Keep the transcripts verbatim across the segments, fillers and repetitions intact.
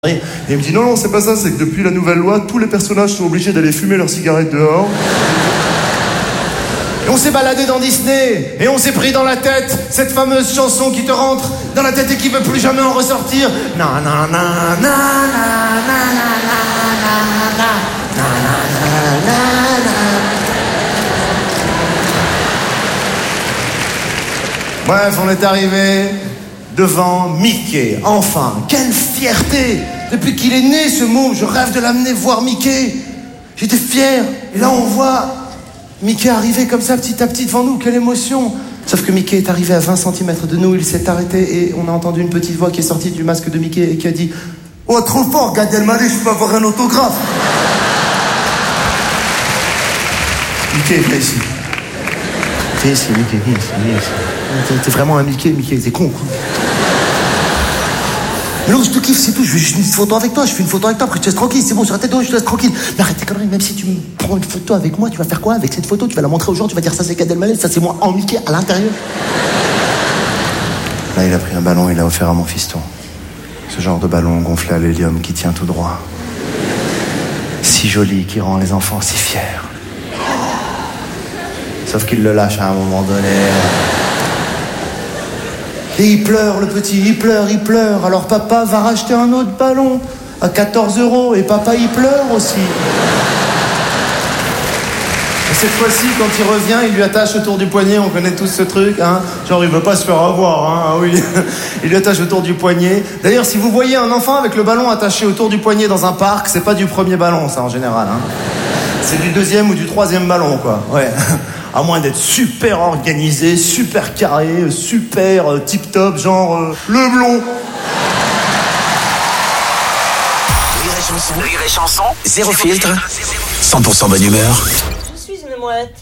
Et il me dit non, non, c'est pas ça, c'est que depuis la nouvelle loi, tous les personnages sont obligés d'aller fumer leurs cigarettes dehors. Et on s'est baladé dans Disney, et on s'est pris dans la tête cette fameuse chanson qui te rentre dans la tête et qui veut plus jamais en ressortir. Na na na na na na na na na na na na. Bref, on est arrivé devant Mickey. Enfin, quelle fierté! Depuis qu'il est né, ce môme, je rêve de l'amener voir Mickey. J'étais fier. Et là, on voit Mickey arriver comme ça, petit à petit, devant nous. Quelle émotion! Sauf que Mickey est arrivé à vingt centimètres de nous. Il s'est arrêté et on a entendu une petite voix qui est sortie du masque de Mickey et qui a dit « Oh, trop fort, Gad Elmaleh, je peux avoir un autographe !» Mickey, viens ici. Viens ici, Mickey, viens ici, viens ici. T'es, t'es vraiment un Mickey, Mickey, t'es con, quoi. Mais non, je te kiffe, c'est tout. Je fais juste une photo avec toi. Je fais une photo avec toi. Après, je te laisse tranquille. C'est bon, sur la tête de haut, je te laisse tranquille. Mais arrête tes conneries. Même si tu me prends une photo avec moi, tu vas faire quoi avec cette photo? Tu vas la montrer aux gens. Tu vas dire ça, c'est Gad Elmaleh. Ça, c'est moi en Mickey à l'intérieur. Là, il a pris un ballon. Il l'a offert à mon fiston. Ce genre de ballon gonflé à l'hélium qui tient tout droit. Si joli, qui rend les enfants si fiers. Sauf qu'il le lâche à un moment donné. Et il pleure, le petit, il pleure, il pleure. Alors papa va racheter un autre ballon à quatorze euros. Et papa, il pleure aussi. Et cette fois-ci, quand il revient, il lui attache autour du poignet. On connaît tous ce truc, hein. Genre, il veut pas se faire avoir, hein. Ah oui. Il lui attache autour du poignet. D'ailleurs, si vous voyez un enfant avec le ballon attaché autour du poignet dans un parc, c'est pas du premier ballon, ça, en général, hein. C'est du deuxième ou du troisième ballon, quoi. Ouais. À moins d'être super organisé, super carré, super euh, tip-top, genre euh, le blond. Rire et chanson, Rire et chanson, zéro filtre, cent pour cent bonne humeur. Je suis une mouette.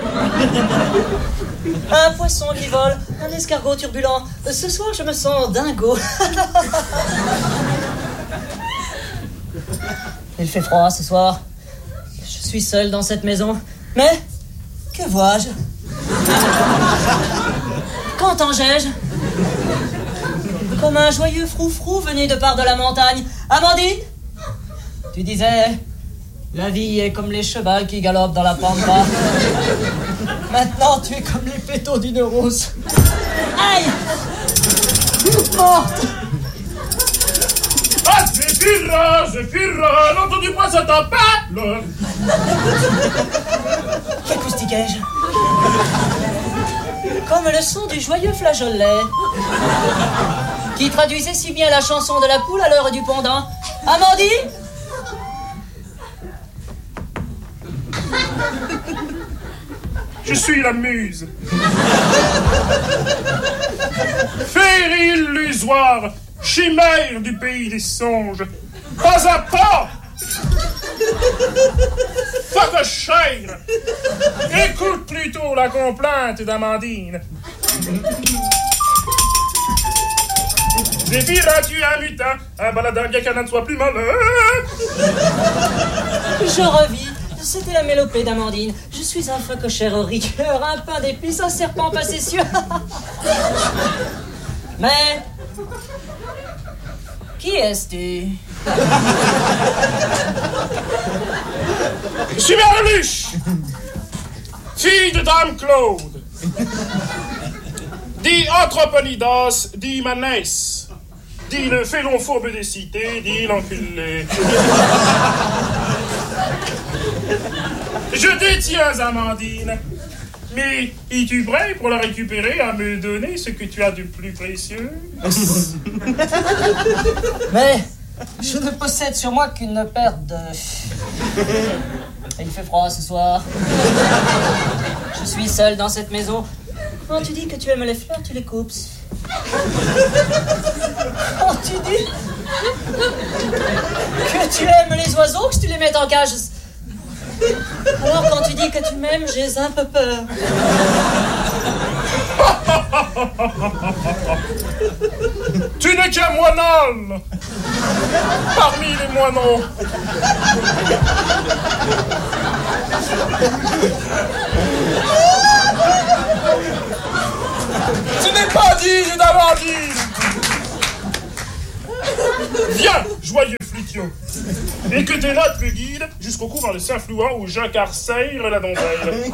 Un poisson qui vole, un escargot turbulent. Ce soir, je me sens dingo. Il fait froid ce soir. Je suis seul dans cette maison. Mais... que vois-je? Qu'entends-je? Comme un joyeux froufrou venu de part de la montagne. Amandine? Tu disais, la vie est comme les chevals qui galopent dans la pampa. Maintenant, tu es comme les pétaux d'une rose. Aïe! Morte! Ah, Zéphyra, Zéphyra, l'entendu moi ça t'appelle. Qu'acoustiquai-je? Comme le son du joyeux flageolet qui traduisait si bien la chanson de la poule à l'heure du pendant. Amandine? Je suis la muse. Féerie illusoire, chimère du pays des songes. Pas à pas. Phacochère. Écoute plutôt la complainte d'Amandine. Zéphyra, tu es un mutin, un baladin bien qu'un ne soit plus malin. Je revis. C'était la mélopée d'Amandine. Je suis un phacochère au rigueur, un pain d'épices, un serpent facétieux. Mais... qui es-tu? Je suis Merluche, fille de Dame Claude, dit Anthroponidas, dit Manès, dit le félon fourbe des cités, dit l'enculé. Je détiens Amandine, mais es-tu prêt pour la récupérer à me donner ce que tu as de plus précieux? Mais je ne possède sur moi qu'une paire de... Il fait froid ce soir. Je suis seul dans cette maison. Quand tu dis que tu aimes les fleurs, tu les coupes. Quand tu dis que tu aimes les oiseaux, que tu les mets en cage. Alors quand tu dis que tu m'aimes, j'ai un peu peur. Tu n'es qu'un moinol parmi les moineaux. Tu n'es pas digne d'Amandine. Viens, joyeux flutio. Et que tes notes me guident jusqu'au couvent de Saint-Flouan où j'incarcère la donzelle.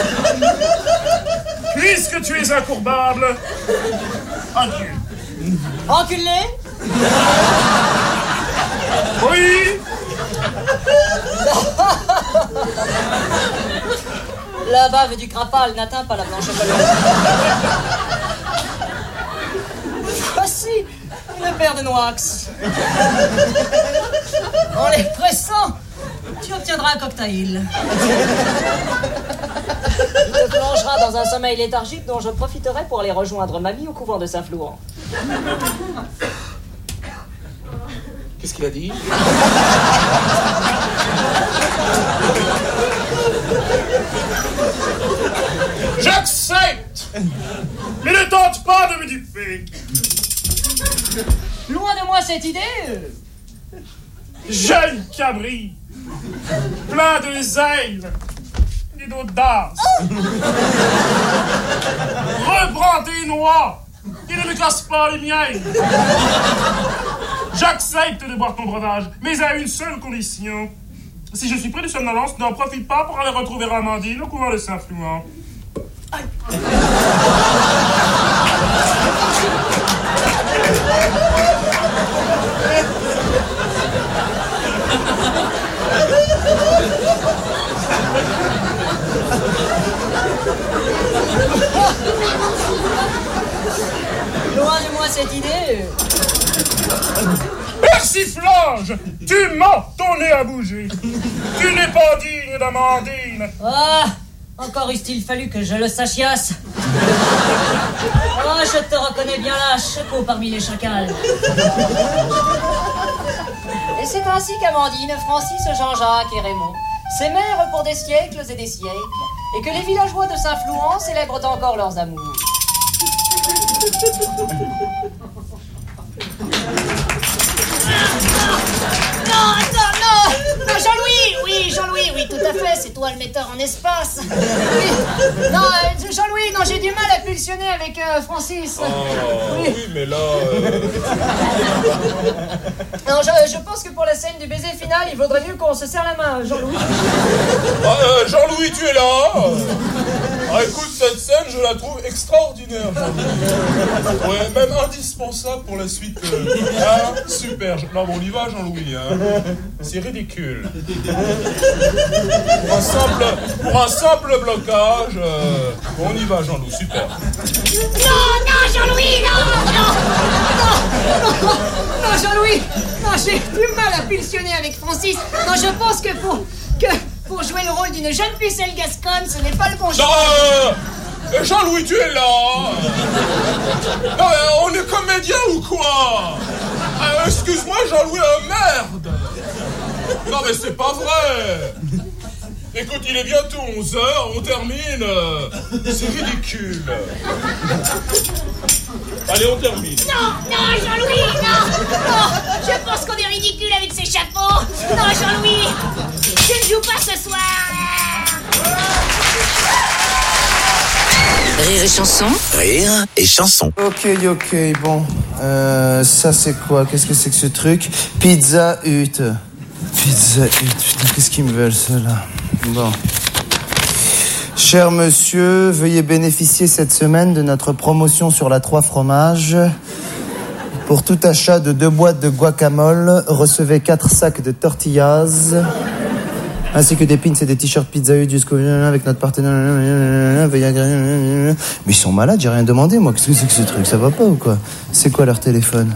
Puisque tu es incourbable, adieu. Enculé? Oui. La bave du crapal n'atteint pas la blanche colonne. Voici une paire de Noix. En les pressant, tu obtiendras un cocktail. Tu te plongeras dans un sommeil léthargique dont je profiterai pour aller rejoindre mamie au couvent de Saint-Flouan. Qu'est-ce qu'il a dit? J'accepte! Mais ne tente pas de me duper! Loin de moi cette idée! Jeune cabri! Plein de zèle et d'audace! Reprends tes noix et ne me casse pas les miennes! J'accepte de boire ton breuvage, mais à une seule condition. Si je suis pris de somnolence, n'en profite pas pour aller retrouver Amandine au couvent de Saint-Flouan. Loin de moi cette idée! Persiflage! Tu mens! Ton nez a bougé! Tu n'es pas digne d'Amandine! Ah! Encore eût-il fallu que je le sachiasse! Oh, je te reconnais bien là, chapeau parmi les chacals! Et c'est ainsi qu'Amandine, Francis, Jean-Jacques et Raymond s'aimèrent pour des siècles et des siècles, et que les villageois de Saint-Flouan célèbrent encore leurs amours. Non, attends, non! Non, Jean-Louis! Oui, Jean-Louis, oui, tout à fait, c'est toi le metteur en espace. Oui. Non, euh, Jean-Louis, non, j'ai du mal à pulsionner avec euh, Francis. Oh, oui. oui, mais là... Euh... Non, je, je pense que pour la scène du baiser final, il vaudrait mieux qu'on se serre la main, Jean-Louis. Ah, euh, Jean-Louis, tu es là? Ah, écoute, cette scène, je la trouve extraordinaire. Ouais, même indispensable pour la suite. Euh... Ah, super. Non, bon, on y va, Jean-Louis. Hein. C'est ridicule. Pour un simple, pour un simple blocage, euh... bon, on y va, Jean-Louis, super. Non, non, Jean-Louis, non, non, non, non, non, Jean-Louis, non, j'ai du mal à pulsionner avec Francis. Non, je pense que pour, que pour jouer le rôle d'une jeune pucelle gasconne, ce n'est pas le bon choix. Non, euh, Jean-Louis, tu es là. Non, euh, on est comédien ou quoi? euh, Excuse-moi, Jean-Louis, euh, merde. Non, mais c'est pas vrai. Écoute, il est bientôt onze heures, on termine. C'est ridicule. Allez, on termine. Non, non, Jean-Louis, non, non. Je pense qu'on est ridicule avec ces chapeaux. Non, Jean-Louis, je ne joue pas ce soir. Rire et chanson. Rire et chanson. Ok, ok, bon. Euh, ça c'est quoi? Qu'est-ce que c'est que ce truc? Pizza Hut. Pizza Hut, putain, qu'est-ce qu'ils me veulent, ceux-là? Bon. Cher monsieur, veuillez bénéficier cette semaine de notre promotion sur la trois fromages. Pour tout achat de deux boîtes de guacamole, recevez quatre sacs de tortillas, ainsi que des pins et des t-shirts Pizza Hut jusqu'au avec notre partenaire. Veuillez agréer. Mais ils sont malades, j'ai rien demandé, moi. Qu'est-ce que c'est que ce truc? Ça va pas ou quoi? C'est quoi leur téléphone?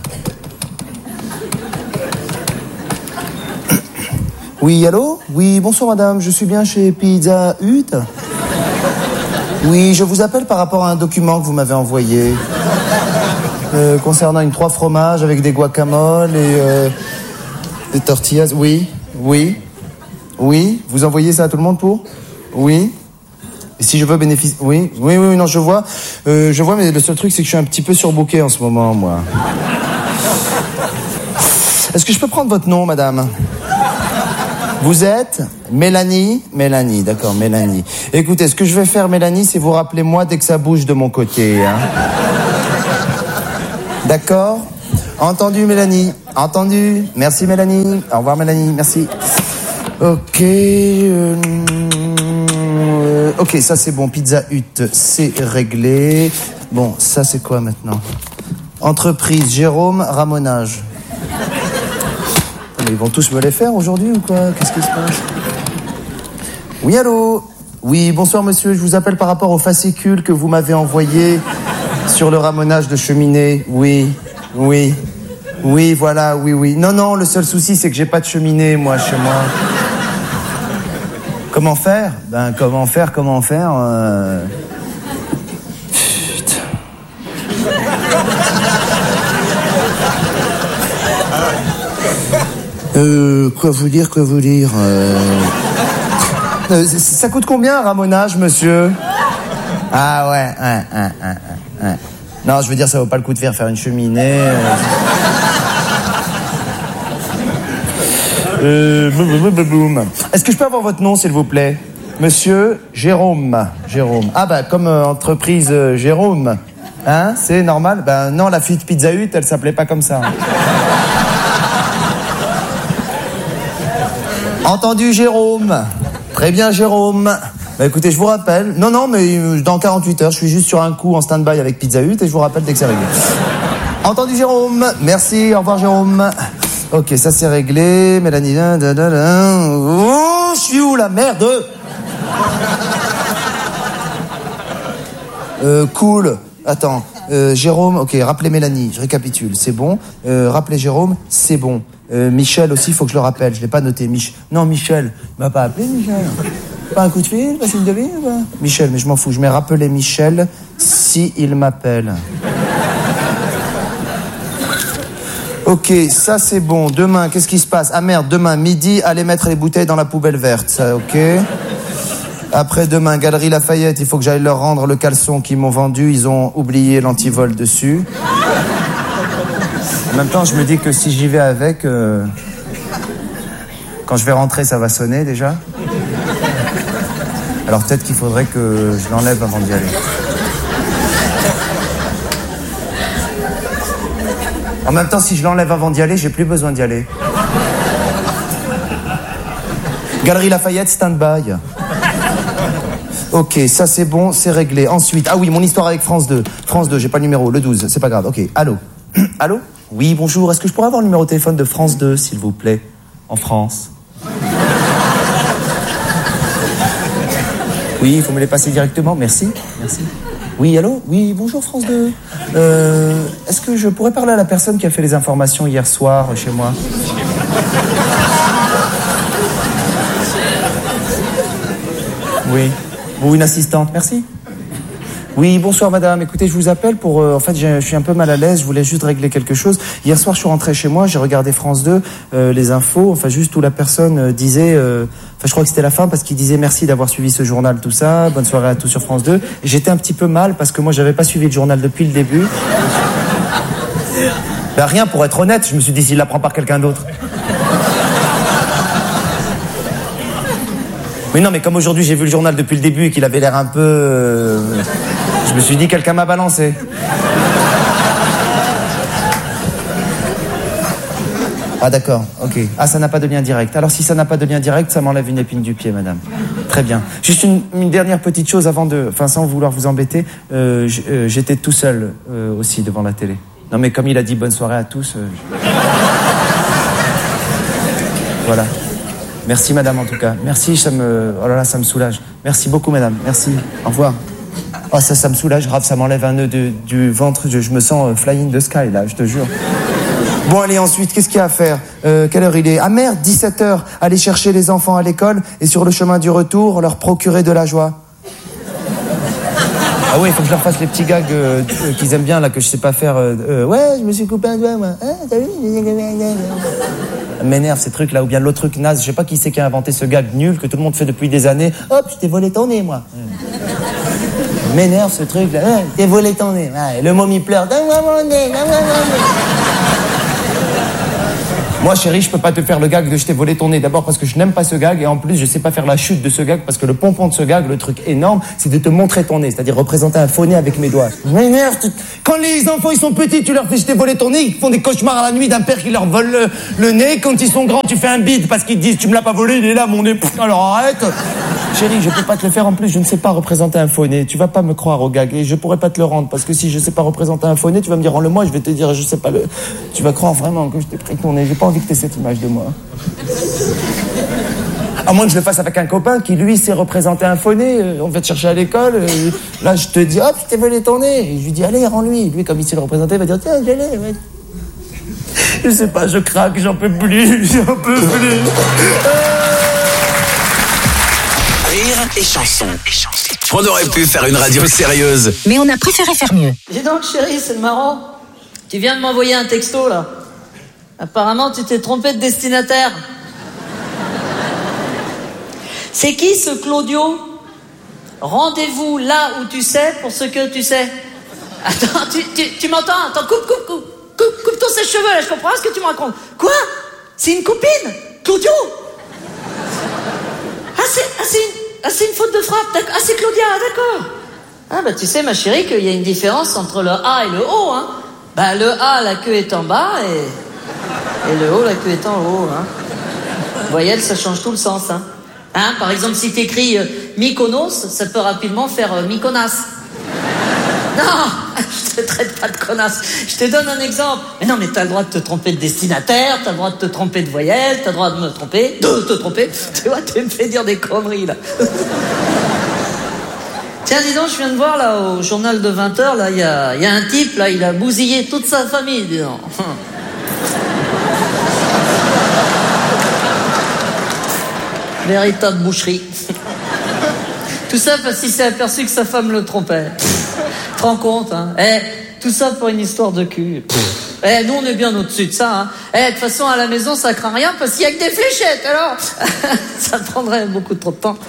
Oui, allô? Oui, bonsoir madame, je suis bien chez Pizza Hut. Oui, je vous appelle par rapport à un document que vous m'avez envoyé. Euh, concernant une trois fromages avec des guacamoles et euh, des tortillas. Oui, oui, oui. Vous envoyez ça à tout le monde pour? Oui. Et si je veux bénéficier... Oui, oui, oui, non, je vois. Euh, je vois, mais le seul truc, c'est que je suis un petit peu surbooké en ce moment, moi. Est-ce que je peux prendre votre nom, madame? Vous êtes Mélanie? Mélanie, d'accord, Mélanie. Écoutez, ce que je vais faire, Mélanie, c'est vous rappeler moi dès que ça bouge de mon côté. Hein. D'accord? Entendu, Mélanie. Entendu. Merci, Mélanie. Au revoir, Mélanie. Merci. Ok. Euh, euh, ok, ça c'est bon. Pizza Hut, c'est réglé. Bon, ça c'est quoi maintenant? Entreprise Jérôme Ramonage. Mais ils vont tous me les faire aujourd'hui ou quoi? Qu'est-ce qui se passe? Oui, allô? Oui, bonsoir monsieur. Je vous appelle par rapport au fascicule que vous m'avez envoyé sur le ramonage de cheminée. Oui, oui. Oui, voilà, oui, oui. Non, non, le seul souci, c'est que j'ai pas de cheminée, moi, chez moi. Comment faire? Ben, comment faire, comment faire euh... Putain. Euh, quoi vous dire, quoi vous dire euh... Euh, ça coûte combien un ramonage, monsieur? Ah ouais, ouais, ouais, ouais, ouais. Non, je veux dire, ça vaut pas le coup de faire faire une cheminée. Euh... Euh, boum, boum, boum, boum. Est-ce que je peux avoir votre nom, s'il vous plaît? Monsieur Jérôme. Jérôme. Ah bah, comme euh, entreprise euh, Jérôme. Hein? C'est normal? Ben non, la fuite Pizza Hut, elle s'appelait pas comme ça. Entendu, Jérôme. Très bien, Jérôme. Bah écoutez, je vous rappelle. Non, non, mais euh, dans quarante-huit heures, je suis juste sur un coup en stand-by avec Pizza Hut et je vous rappelle dès que c'est réglé. Entendu, Jérôme. Merci, au revoir, Jérôme. Ok, ça c'est réglé. Mélanie, da, da, da, da. Oh, je suis où la merde? euh, Cool. Attends, euh, Jérôme, ok, rappelez Mélanie, je récapitule, c'est bon. Euh, rappelez Jérôme, c'est bon. Euh, Michel aussi, il faut que je le rappelle, je l'ai pas noté. Mich... Non, Michel, il m'a pas appelé, Michel. Pas un coup de fil, pas une devine ou pas? Michel, mais je m'en fous, je mets rappeler Michel si il m'appelle. Ok, ça c'est bon. Demain, qu'est-ce qui se passe? Ah merde, demain, midi, allez mettre les bouteilles dans la poubelle verte, ça, ok. Après demain, Galerie Lafayette, il faut que j'aille leur rendre le caleçon qu'ils m'ont vendu. Ils ont oublié l'antivol dessus. En même temps, je me dis que si j'y vais avec, euh, quand je vais rentrer, ça va sonner déjà. Alors peut-être qu'il faudrait que je l'enlève avant d'y aller. En même temps, si je l'enlève avant d'y aller, j'ai plus besoin d'y aller. Galerie Lafayette, stand-by. Ok, ça c'est bon, c'est réglé. Ensuite, ah oui, mon histoire avec France deux. France deux, j'ai pas le numéro, le douze, c'est pas grave. Ok, allô? Allô? Oui, bonjour, est-ce que je pourrais avoir le numéro de téléphone de France deux, s'il vous plaît? En France. Oui, il faut me les passer directement, merci, merci. Oui, allô? Oui, bonjour France deux. Euh, est-ce que je pourrais parler à la personne qui a fait les informations hier soir chez moi? Oui. Ou une assistante, merci. Oui, bonsoir madame. Écoutez, je vous appelle pour... Euh, en fait, je suis un peu mal à l'aise, je voulais juste régler quelque chose. Hier soir, je suis rentré chez moi, j'ai regardé France deux, euh, les infos, enfin juste où la personne euh, disait... Euh, enfin, je crois que c'était la fin parce qu'il disait merci d'avoir suivi ce journal, tout ça, bonne soirée à tous sur France deux. Et j'étais un petit peu mal parce que moi, j'avais pas suivi le journal depuis le début. Ben rien, pour être honnête, je me suis dit, s'il l'apprend par quelqu'un d'autre. Mais non, mais comme aujourd'hui j'ai vu le journal depuis le début et qu'il avait l'air un peu... Euh, je me suis dit, quelqu'un m'a balancé. Ah d'accord, ok. Ah, ça n'a pas de lien direct. Alors si ça n'a pas de lien direct, ça m'enlève une épine du pied, madame. Très bien. Juste une, une dernière petite chose avant de... Enfin, sans vouloir vous embêter, euh, euh, j'étais tout seul euh, aussi devant la télé. Non mais comme il a dit bonne soirée à tous... Euh, je... Voilà. Merci madame en tout cas. Merci, ça me... Oh là là, ça me soulage. Merci beaucoup madame, merci. Au revoir. Oh ça, ça me soulage, grave, ça m'enlève un nœud de, du ventre. Je, je me sens euh, fly in the sky là, je te jure. Bon allez, ensuite, qu'est-ce qu'il y a à faire? euh, Quelle heure il est? Ah merde, dix-sept heures. Aller chercher les enfants à l'école et sur le chemin du retour, leur procurer de la joie. Ah oui, il faut que je leur fasse les petits gags euh, euh, qu'ils aiment bien là, que je sais pas faire. Euh, euh, ouais, je me suis coupé un doigt moi. Hein, t'as vu? Ça m'énerve ces trucs là, ou bien l'autre truc naze, je sais pas qui c'est qui a inventé ce gag nul que tout le monde fait depuis des années. Hop, je t'ai volé ton nez moi. M'énerve ce truc là, hein, je t'ai volé ton nez. Ouais, le môme il pleure, donne-moi mon nez, donne-moi mon nez. Moi, chérie, je peux pas te faire le gag de je t'ai volé ton nez. D'abord parce que je n'aime pas ce gag et en plus, je sais pas faire la chute de ce gag parce que le pompon de ce gag, le truc énorme, c'est de te montrer ton nez, c'est-à-dire représenter un faux nez avec mes doigts. Mais merde, quand les enfants ils sont petits, tu leur fais je t'ai volé ton nez, ils font des cauchemars à la nuit d'un père qui leur vole le, le nez. Quand ils sont grands, tu fais un bide parce qu'ils te disent tu me l'as pas volé, il est là mon nez. Alors arrête. Chérie, je peux pas te le faire en plus, je ne sais pas représenter un faux nez. Tu vas pas me croire au gag et je pourrais pas te le rendre parce que si je sais pas représenter un faux nez, tu vas me dire rends-le-moi, je vais te dire je sais pas le. Tu vas croire vraiment que je t'ai pris ton nez. J'ai pas envie que t'aies cette image de moi. À moins que je le fasse avec un copain qui lui sait représenter un faux nez. On va te chercher à l'école. Là, je te dis hop, je t'ai volé ton nez. Et je lui dis allez, rends-lui. Lui, comme il sait le représenter, il va dire tiens, je l'ai. Ouais. Je sais pas, je craque, j'en peux plus, j'en peux plus. Rire et chanson. On aurait pu faire une radio sérieuse. Mais on a préféré faire mieux. Dis donc, chérie, c'est marrant. Tu viens de m'envoyer un texto, là. Apparemment, tu t'es trompé de destinataire. C'est qui, ce Claudio? Rendez-vous là où tu sais pour ce que tu sais. Attends, tu, tu, tu m'entends? Attends, coupe, coupe, coupe. Coupe, coupe tous ses cheveux, là, je comprends ce que tu me racontes. Quoi? C'est une copine? Claudio? Ah, c'est, ah, c'est une... Ah, c'est une faute de frappe, d'accord. Ah, c'est Claudia, d'accord. Ah, bah, tu sais, ma chérie, qu'il y a une différence entre le A et le O, hein. Bah, le A, la queue est en bas, et, et le O, la queue est en haut, hein. Voyelle, ça change tout le sens, hein. Hein, par exemple, si t'écris euh, Mykonos, ça peut rapidement faire euh, Mykonas. Non, je te traite pas de connasse. Je te donne un exemple. Mais non, mais t'as le droit de te tromper de destinataire, t'as le droit de te tromper de voyelle, t'as le droit de me tromper, de te tromper. Tu vois, tu me fais dire des conneries, là. Tiens, dis donc, je viens de voir, là, au journal de vingt heures, là, il y a, y a un type, là, il a bousillé toute sa famille, dis donc. Véritable boucherie. Tout ça parce qu'il s'est aperçu que sa femme le trompait. Tu te rends compte, hein? Eh, tout ça pour une histoire de cul. Eh, nous, on est bien au-dessus de ça, hein. Eh, de toute façon, à la maison, ça craint rien parce qu'il y a que des fléchettes, alors. Ça prendrait beaucoup trop de temps.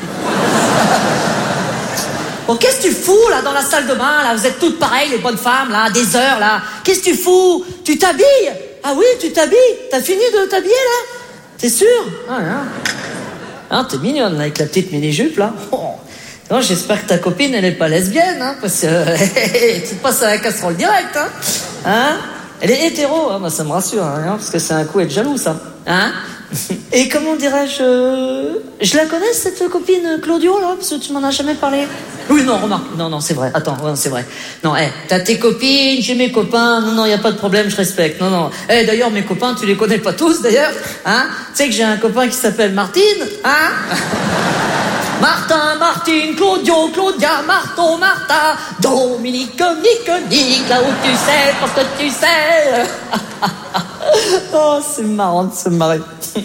Bon, qu'est-ce que tu fous, là, dans la salle de bain, là? Vous êtes toutes pareilles, les bonnes femmes, là, des heures, là. Qu'est-ce que tu fous? Tu t'habilles? Ah oui, tu t'habilles? T'as fini de t'habiller, là? T'es sûr? Ah, hein. Ah, t'es mignonne, là, avec la petite mini-jupe, là. Oh. Non, j'espère que ta copine, elle est pas lesbienne, hein, parce que tu te passes à la casserole direct, hein. Hein? Elle est hétéro, hein, bah, ça me rassure, hein, parce que c'est un coup être jaloux, ça. Hein? Et comment dirais-je... Euh... Je la connais, cette copine Claudio, là, parce que tu m'en as jamais parlé. Oui, non, remarque. Non, non, c'est vrai. Attends, ouais, c'est vrai. Non, hé, hey, t'as tes copines, j'ai mes copains. Non, non, y a pas de problème, je respecte. Non, non. Eh, hey, d'ailleurs, mes copains, tu les connais pas tous, d'ailleurs. Hein? Tu sais que j'ai un copain qui s'appelle Martine, hein? Martin, Martine, Claudio, Claudia, Marteau, Martha, Dominique, Nick, Nick, là où tu sais, parce que tu sais. Oh, c'est marrant de se marrer.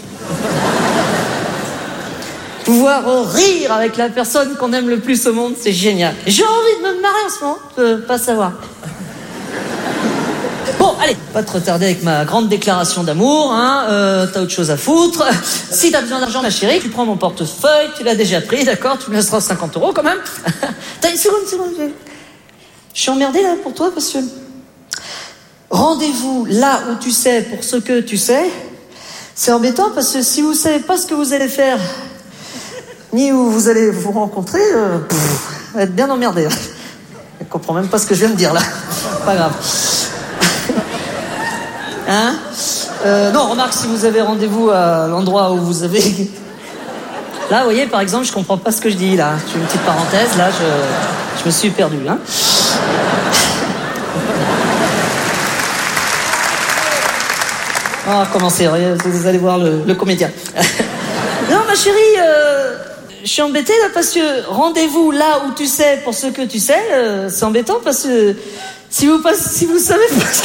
Pouvoir rire avec la personne qu'on aime le plus au monde, c'est génial. J'ai envie de me marrer en ce moment, de pas savoir. Bon, allez, pas te retarder avec ma grande déclaration d'amour, hein, euh, t'as autre chose à foutre. Si t'as besoin d'argent, ma chérie, tu prends mon portefeuille, tu l'as déjà pris, d'accord, tu me laisseras cinquante euros quand même. T'as une seconde, une seconde. Je suis emmerdée là pour toi parce que... Rendez-vous là où tu sais pour ce que tu sais. C'est embêtant parce que si vous savez pas ce que vous allez faire, ni où vous allez vous rencontrer, euh, pff, vous allez être bien emmerdé. Je comprends même pas ce que je viens de dire là. Pas grave. Hein? Euh, non, remarque, si vous avez rendez-vous à l'endroit où vous avez... Là, vous voyez, par exemple, je comprends pas ce que je dis, là. Je fais une petite parenthèse, là, je, je me suis perdu, hein. Oh, comment c'est, vous allez voir le, le comédien. Non, ma chérie, euh, je suis embêtée, là, parce que rendez-vous là où tu sais pour ce que tu sais, euh, c'est embêtant, parce que si vous, passe, si vous savez pas ce que...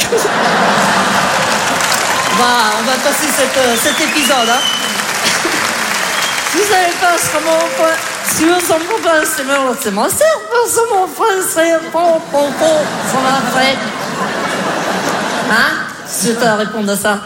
Bah, on va passer cette, euh, cet épisode, hein. Si vous savez pas ce moment, si vous savez pas ce moment, c'est moi, c'est mon frère, c'est bon, bon, bon, ça va faire. Hein? Si t'as à répondre à ça.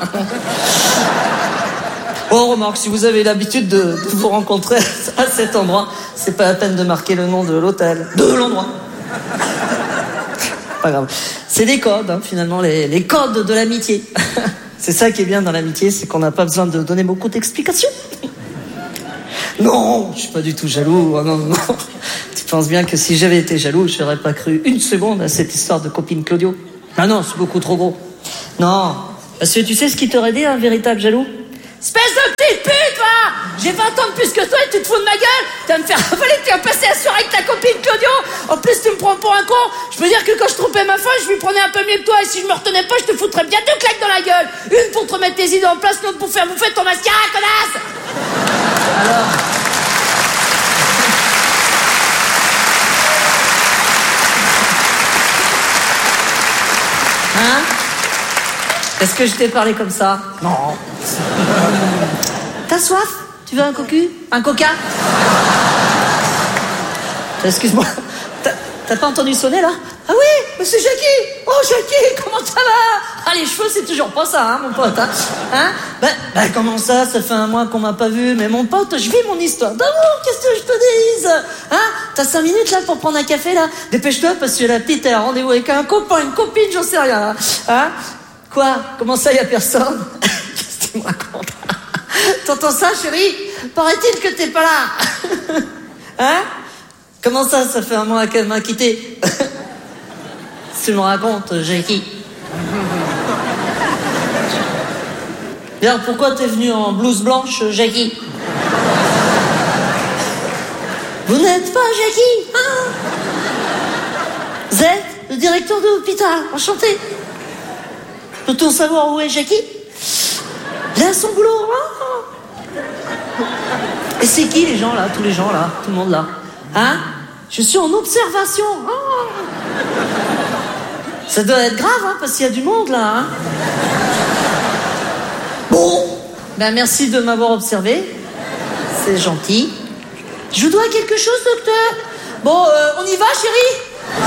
Oh, remarque, si vous avez l'habitude de, de vous rencontrer à cet endroit, c'est pas la peine de marquer le nom de l'hôtel, de l'endroit. Pas grave. C'est des codes, hein, finalement, les, les codes de l'amitié. C'est ça qui est bien dans l'amitié, c'est qu'on n'a pas besoin de donner beaucoup d'explications. Non, je suis pas du tout jaloux. Oh non, non. Tu penses bien que si j'avais été jaloux, je n'aurais pas cru une seconde à cette histoire de copine Claudio. Ah non, c'est beaucoup trop gros. Non, parce que tu sais ce qui t'aurait dit un véritable jaloux? Espèce de petite pute, va! J'ai vingt ans de plus que toi et tu te fous de ma gueule! Tu vas me faire avaler, tu vas passer la soirée avec ta copine Claudio! En plus, tu me prends pour un con! Je peux dire que quand je trompais ma femme, je lui prenais un peu mieux que toi, et si je me retenais pas, je te foutrais bien deux claques dans la gueule! Une pour te remettre tes idées en place, l'autre pour faire bouffer ton mascara, connasse! Alors... Hein? Est-ce que je t'ai parlé comme ça? Non. T'as soif? Tu veux un cocu? Un coca? Excuse-moi. T'as, t'as pas entendu sonner là? Ah oui, mais c'est Jackie! Oh Jackie, comment ça va? Ah les cheveux c'est toujours pas ça, hein mon pote, hein? Hein? Ben, ben comment ça? Ça fait un mois qu'on m'a pas vu, mais mon pote, je vis mon histoire d'amour, qu'est-ce que je te dise? Hein? T'as cinq minutes là pour prendre un café là? Dépêche-toi parce que la petite a rendez-vous avec un copain, une copine, j'en sais rien, hein? Hein? Quoi? Comment ça, y a personne? Qu'est-ce que tu me racontes? T'entends ça, chérie? Paraît-il que t'es pas là. Hein? Comment ça, ça fait un mois qu'elle m'a quitté? Tu me racontes, Jackie. D'ailleurs, pourquoi t'es venu en blouse blanche, Jackie? Vous n'êtes pas Jackie, hein? Vous êtes le directeur de l'hôpital, enchanté. Peut-on savoir où est Jackie? Il a son boulot. Oh. Et c'est qui les gens là? Tous les gens là? Tout le monde là? Hein? Je suis en observation. Oh. Ça doit être grave, hein, parce qu'il y a du monde là. Hein? Bon. Ben merci de m'avoir observé. C'est gentil. Je vous dois quelque chose, docteur? Bon, euh, on y va, chérie?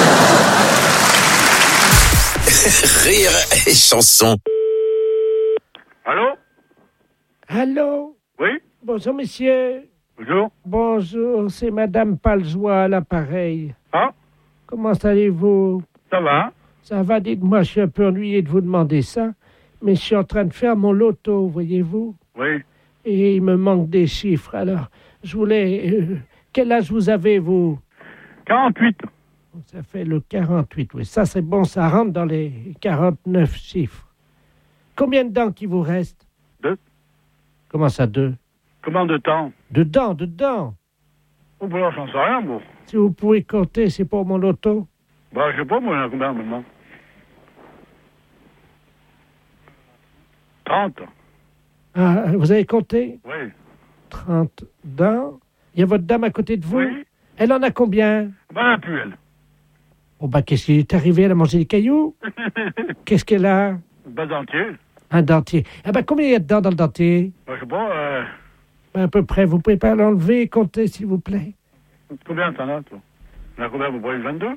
Rire et chanson. Allô? Allô? Oui? Bonjour, monsieur. Bonjour. Bonjour, c'est Madame Paljoie à l'appareil. Ah? Comment allez-vous? Ça va? Ça va, dites-moi, je suis un peu ennuyé de vous demander ça, mais je suis en train de faire mon loto, voyez-vous? Oui. Et il me manque des chiffres, alors je voulais... Euh, quel âge vous avez, vous? quarante-huit. Ça fait le quarante-huit, oui. Ça, c'est bon, ça rentre dans les quarante-neuf chiffres. Combien de dents qui vous reste? Deux. Comment ça, deux? Combien de temps? De dents, de dents. Oh, bah, j'en sais rien, moi. Si vous pouvez compter, c'est pour mon loto. Bah, je sais pas, moi, il y en a combien maintenant? trente. Ah, vous avez compté? Oui. trente dents. Il y a votre dame à côté de vous? Oui. Elle en a combien? Bah, elle a plus, elle. Oh, bah, qu'est-ce qui est arrivé? Elle a mangé des cailloux? Qu'est-ce qu'elle a? Bah, dentier. Un dentier. Ah, bah, combien il y a de dents dans le dentier? Bah, je sais pas, euh... À peu près. Vous pouvez pas l'enlever et compter, s'il vous plaît? Combien t'en as, toi? Il y en a combien, vous voyez, vingt-deux?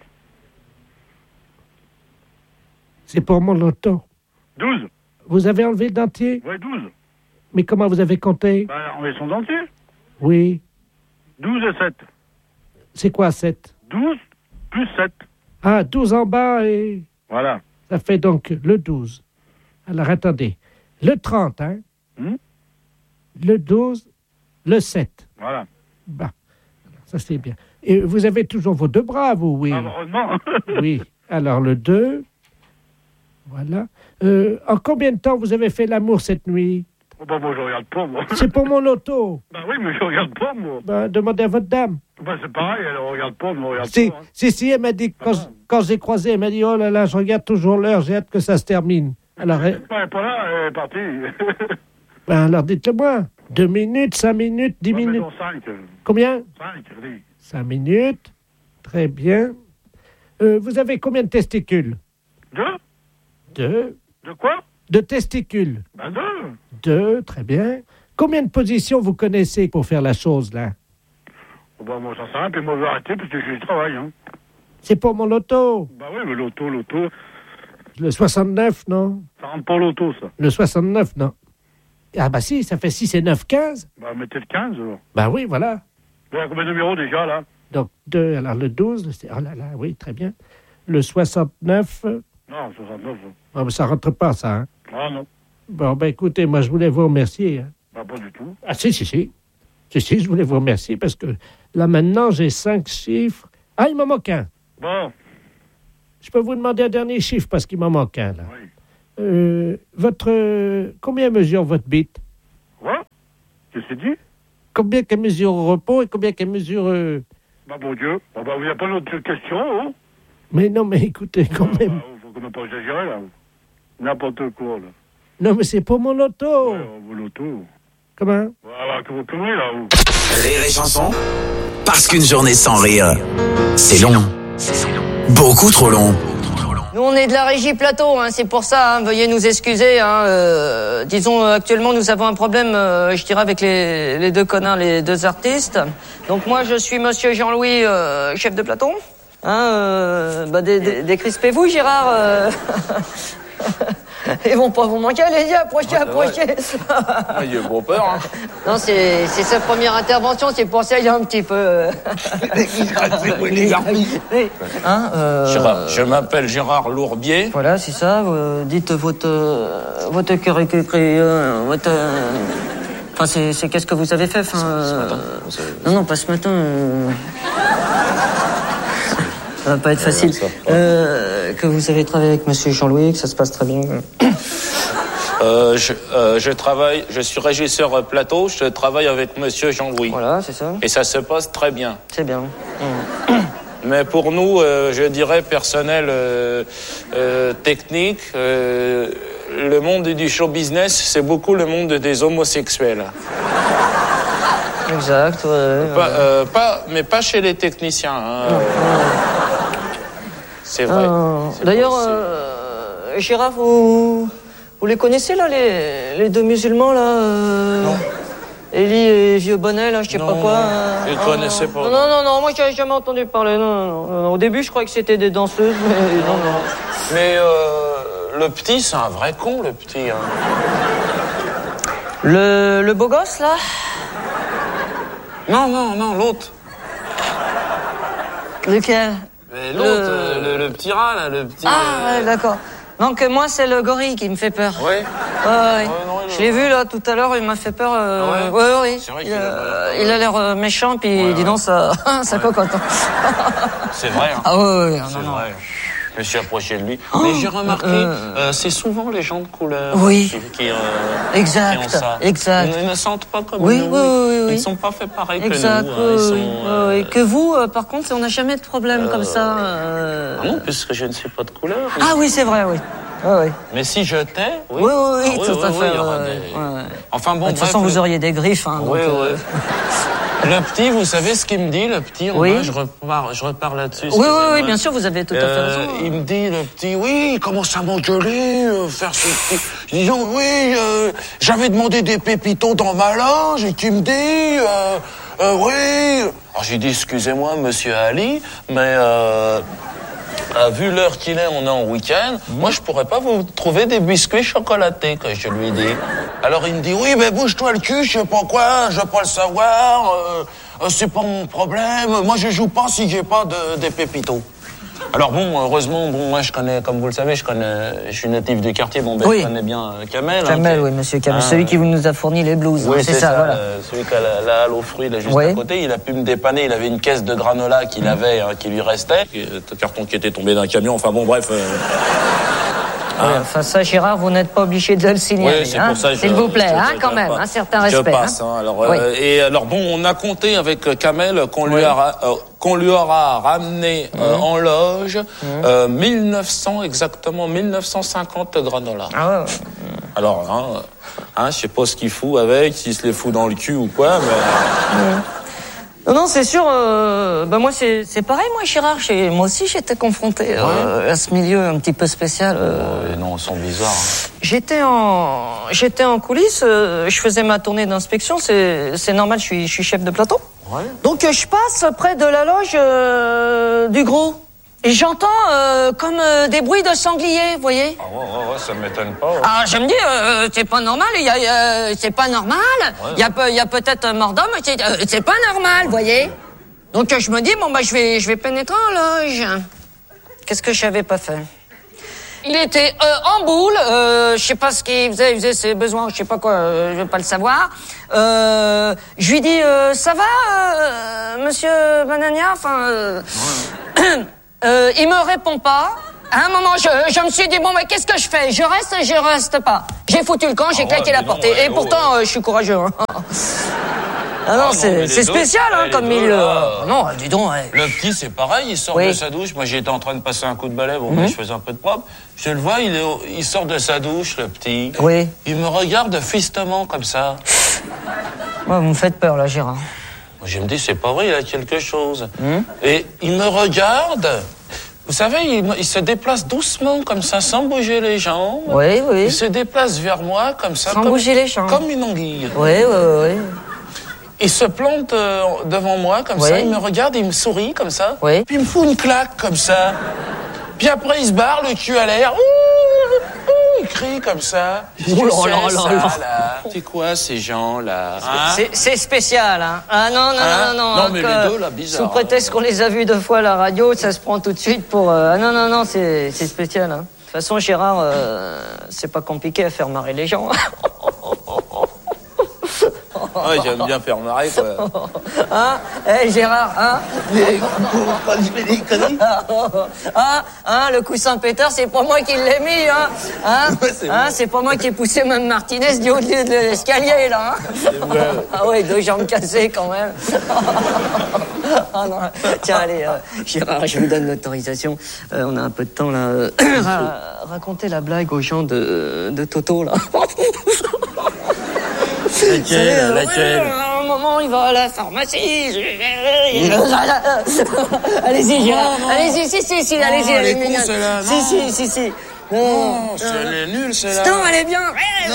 C'est pour mon loto. douze. Vous avez enlevé le dentier? Oui, douze. Mais comment vous avez compté? Bah, on met son dentier. Oui. douze et sept. C'est quoi, sept? douze plus sept. Ah, douze en bas et... Voilà. Ça fait donc le douze. Alors, attendez. Le trente, hein? Hmm? Le douze, le sept. Voilà. Bah, ça c'est bien. Et vous avez toujours vos deux bras, vous, oui? Ah, heureusement. Oui. Alors, le deux. Voilà. Euh, en combien de temps vous avez fait l'amour cette nuit? Oh, bah, moi, je regarde pas, moi. C'est pour mon loto. Bah oui, mais je regarde pas, moi. Ben, demandez à votre dame. Bah, c'est pareil, elle regarde pas, moi, regarde Si, pas. Hein. si, si, elle m'a dit, que quand, Ah. quand j'ai croisé, elle m'a dit, oh là là, je regarde toujours l'heure, j'ai hâte que ça se termine. Alors, elle- Elle est pas là, elle est partie. ben, alors dites-le-moi. Deux minutes, cinq minutes, dix Bah, minutes. mettons cinq. Combien? cinq, oui. Cinq minutes. Très bien. Euh, vous avez combien de testicules? Deux? Deux. De quoi? De testicules? Bah, deux. Deux, très bien. Combien de positions vous connaissez pour faire la chose, là? Oh, bah, moi, j'en sais rien, puis moi, je vais arrêter, parce que je travaille, hein. C'est pour mon loto. Bah oui, mais l'auto, l'auto, Le soixante-neuf, non? ça rentre pas l'auto, ça. Le soixante-neuf, non. Ah bah si, ça fait six et neuf, quinze. Bah, mettez le quinze, alors. Bah oui, voilà. Il y a combien de numéros, déjà, là? Donc deux, alors le douze, c'est... Oh là là, oui, très bien. Le soixante-neuf, euh, Non, soixante-neuf. oh, mais ça rentre pas, ça, hein. Ah, non. Bon, ben écoutez, moi je voulais vous remercier. Hein. Bah, pas du tout. Ah si, si, si. Si, si, je voulais vous remercier parce que là maintenant j'ai cinq chiffres. Ah, il m'en manque un. Bon. Je peux vous demander un dernier chiffre parce qu'il m'en manque un, là. Oui. Euh, votre... euh, combien mesure votre bite? Quoi? Qu'est-ce que c'est dit? Combien qu'elle mesure au repos et combien qu'elle mesure... euh, Bah, bon Dieu. Bah, bah, il n'y a pas d'autre question, hein? Mais non, mais écoutez, quand Ah, même... bah, faut quand même pas exagérer, là. N'importe quoi, là. Non, mais c'est pour mon auto. Ouais, on veut l'auto. Comment? Voilà, que vous conneries, là, vous. Rire et chanson, parce qu'une journée sans rire, c'est long. Beaucoup trop long. Nous, on est de la régie plateau, hein, c'est pour ça, hein, veuillez nous excuser. Hein, euh, disons, euh, actuellement, nous avons un problème, euh, je dirais, avec les, les deux connards, les deux artistes. Donc moi, je suis monsieur Jean-Louis, euh, chef de plateau. Hein, euh, bah, dé- dé- décrispez-vous, Gérard. Euh... Ils vont pas vous manquer, allez-y, approchez, approchez. Ah, il a beau peur, hein. Non, c'est, c'est sa première intervention, c'est pour ça qu'il y a un petit peu... euh, Hein, euh, Gérard, je m'appelle Gérard Lourbier. Voilà, c'est ça. Vous dites votre euh, votre caricature, euh, votre. euh, Enfin, c'est, c'est qu'est-ce que vous avez fait, enfin. euh, Non, non, pas ce matin. euh, Ça va pas être facile. Euh, que vous avez travaillé avec Monsieur Jean-Louis, que ça se passe très bien. Euh, je, euh, je travaille, je suis régisseur plateau, je travaille avec Monsieur Jean-Louis. Voilà, c'est ça. Et ça se passe très bien. C'est bien. Mais pour nous, euh, je dirais personnel, euh, euh, technique, euh, le monde du show business, c'est beaucoup le monde des homosexuels. Exact, ouais. ouais. Pas, euh, pas, mais pas chez les techniciens. Hein. Non, non. C'est vrai. Euh, C'est D'ailleurs, possible. euh, Gérard, vous, vous les connaissez, là, les, les deux musulmans, là euh, Non. Élie et Vieux Bonnet, là, je sais Non, pas quoi. non, euh, je les ah, connaissais pas. Non, non, non, non, moi, j'avais jamais entendu parler. Non, non, non. Au début, je croyais que c'était des danseuses, mais non, non. Mais euh, le petit, c'est un vrai con, le petit. Hein. Le, le beau gosse, là? Non, non, non, l'autre. Lequel? Mais l'autre, Le- euh, le... Le, petit rat, là, le petit... Ah, euh, ouais, d'accord. Donc, euh, moi, c'est le gorille qui me fait peur. Ouais. Ouais, ouais. non, il- Je l'ai vu là tout à l'heure, il m'a fait peur. Euh... Ah ouais, ouais ouais, C'est vrai il, qu'il a a, pas l'air- il a l'air euh, méchant, puis Ouais, dis ouais. donc, ça, ça cocotte. C'est vrai, hein. Ah ouais, ouais, C'est non, non. vrai. Je me suis approché de lui. Mais j'ai remarqué, euh, euh, c'est souvent les gens de couleur Oui. qui, qui, euh, Exact, qui ont ça. exact. Ils ne sentent pas comme Oui, nous. oui, oui, oui. Ils ne sont pas faits pareil Exact, que nous. oui, hein. Ils oui, sont, oui, euh, oui. Que vous, euh, par contre, on n'a jamais de problème comme ça. euh. Ah non, puisque je ne suis pas de couleur. Ah oui, c'est vrai, oui. Ouais, ouais. Mais si je t'ai, oui. Oui, oui, oui, Ah tout à fait. il y aura ouais, des- ouais, ouais. Enfin bon, De toute bref, façon, le- vous auriez des griffes. Hein, Oui, donc, euh, oui. Le petit, vous savez ce qu'il me dit, le petit, en Oui. bas, je repars, je repars là-dessus. Oui, oui, excusez-moi. oui, bien sûr, vous avez tout à fait Euh, raison. il me dit, le petit, oui, il commence à m'engueuler, euh, faire ce petit... Disons, oui, euh, j'avais demandé des pépitos dans ma loge, et tu me dis, euh, euh, oui... Alors j'ai dit, excusez-moi, monsieur Ali, mais... Euh, euh, vu l'heure qu'il est, on est en week-end, moi je pourrais pas vous trouver des biscuits chocolatés, que je lui ai dit. Alors il me dit, oui, mais bouge-toi le cul, je sais pas quoi, je veux pas le savoir, euh, euh, c'est pas mon problème, moi je joue pas si j'ai pas de, des pépitos. Alors bon, heureusement, bon, moi je connais, comme vous le savez, je connais, je suis natif du quartier, bon, ben Oui. je connais bien euh, Kamel. Kamel, hein, qui est- oui, monsieur Kamel, hein, celui qui nous a fourni les blues. oui, hein, c'est ça, voilà. euh, celui qui a la, la halle aux fruits là juste Oui. à côté, il a pu me dépanner. Il avait une caisse de granola qu'il avait, hein, qui lui restait, et, euh, un carton qui était tombé d'un camion. Enfin bon, bref. euh, Oui, enfin, ça, Gérard, vous n'êtes pas obligé de le signaler. Oui, c'est hein, pour ça que je- S'il vous plaît, je- hein, je- quand je même, passe. un certain Je respect. passe, hein. hein, alors, Oui. euh, et alors bon, on a compté avec euh, Kamel qu'on lui, Oui. a ra- euh, qu'on lui aura ramené euh, en loge euh, mille neuf cents, exactement mille neuf cent cinquante granola. Ah ouais, ouais. Alors, hein, hein, je sais pas ce qu'il fout avec, s'il se les fout dans le cul ou quoi, mais... Non, non, c'est sûr. Euh, bah moi, c'est c'est pareil, moi, Gérard. j'ai- Moi aussi, j'étais confronté euh, à ce milieu un petit peu spécial. euh. Euh, non, ils sont bizarres. hein. J'étais en j'étais en coulisses. euh, je faisais ma tournée d'inspection. C'est c'est normal. Je suis je suis chef de plateau. Ouais. Donc euh, je passe près de la loge euh, du gros. Et j'entends euh, comme euh, des bruits de sangliers, vous voyez. Ah ouais, ouais, ouais, ça m'étonne pas. ouais. Ah, je me dis, euh, c'est pas normal, il y a, euh, c'est pas normal. Il y a, peu- il y a peut-être un mort d'homme, c'est, euh, c'est pas normal, vous voyez. Donc euh, je me dis, bon bah je vais, je vais pénétrer en loge. Qu'est-ce que j'avais pas fait? il était euh, en boule, euh, je sais pas ce qu'il faisait, il faisait ses besoins, je sais pas quoi, euh, je veux pas le savoir. Euh, je lui dis, euh, ça va, euh, monsieur Banania, enfin... Euh, ouais. euh, il me répond pas. À un moment, je, je me suis dit, bon, mais qu'est-ce que je fais? Je reste, je reste pas. J'ai foutu le camp, j'ai ah claqué ouais, la porte. Ouais, et oh, pourtant, ouais. euh, je suis courageux. Hein. Ah non, ah c'est, c'est spécial, deux, hein, comme milieu. Euh... Non, dis donc, ouais. Le petit, c'est pareil, il sort oui. de sa douche. Moi, j'étais en train de passer un coup de balai, bon, mm-hmm. mais je faisais un peu de propre. Je le vois, il, est au... il sort de sa douche, le petit. Oui. Il me regarde fistement, comme ça. Ouais, vous me faites peur, là, Gérard. Moi, je me dis, c'est pas vrai, il a quelque chose. Mm. Et il me regarde. Vous savez, il, il se déplace doucement, comme ça, sans bouger les jambes. Oui, oui. Il se déplace vers moi, comme ça. Sans comme, bouger les jambes. Comme une anguille. Oui, oui, oui. Il se plante euh, devant moi, comme oui. ça, il me regarde, il me sourit, comme ça. Oui. Puis il me fout une claque, comme ça. Puis après, il se barre, le cul à l'air. Ouh, ouh, il crie, comme ça. Oh là là là là. C'est quoi, ces gens-là hein? c'est, c'est spécial, hein. Ah non, non, hein? non, non. Non, hein, mais les deux, là, bizarre. Sous prétexte hein. qu'on les a vus deux fois à la radio, ça se prend tout de suite pour... Euh... Ah non, non, non, c'est, c'est spécial, hein. De toute façon, Gérard, euh, c'est pas compliqué à faire marrer les gens. Ouais, j'aime bien faire marrer, quoi. Hein? Hé, hey, Gérard, hein? Je fais des conneries. Hein? Hein? Le coussin pétard, c'est pas moi qui l'ai mis, hein? Hein? Ouais, c'est, hein? C'est pas moi qui ai poussé Mme Martinez du haut de l'escalier, là, hein? C'est vrai. Ah ouais, deux jambes cassées, quand même. Ah non. Tiens, allez, euh, Gérard, je vous donne l'autorisation. Euh, on a un peu de temps, là. Ra- racontez la blague aux gens de, de Toto, là. Laquelle, laquelle À un moment, il va à la pharmacie. Allez-y, Gérard. Non, non. Allez-y, si, si, si, allez-y. Elle elle est con, celle-là. Si, si, si, si. Non, elle est nulle, celle-là. Non, elle est bien.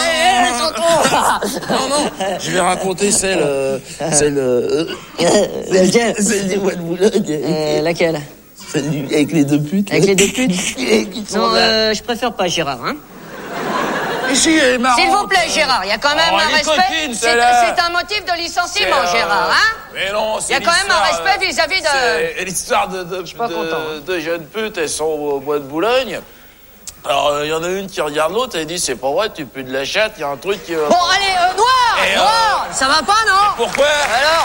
Non, non, non. Je vais raconter celle... Euh, celle... Euh, laquelle Celle des Bois de Boulogne. Euh, laquelle Celle du, avec les deux putes. Avec les deux putes Non, euh, je préfère pas, Gérard, hein. Si, elle est marrante. S'il vous plaît, Gérard, il y a quand même oh, un respect. Copine, c'est, c'est un motif de licenciement, c'est, euh... Gérard, hein? Mais non, c'est il y a quand même un respect vis-à-vis de... C'est l'histoire de, de, Je suis pas de, content. de jeunes putes, elles sont au Bois de Boulogne. Alors, il euh, y en a une qui regarde l'autre, elle dit, c'est pas vrai, tu pues de la chatte, il y a un truc qui... Bon, allez, euh, noir, Et, noir, euh... ça va pas, non? Pourquoi? Alors...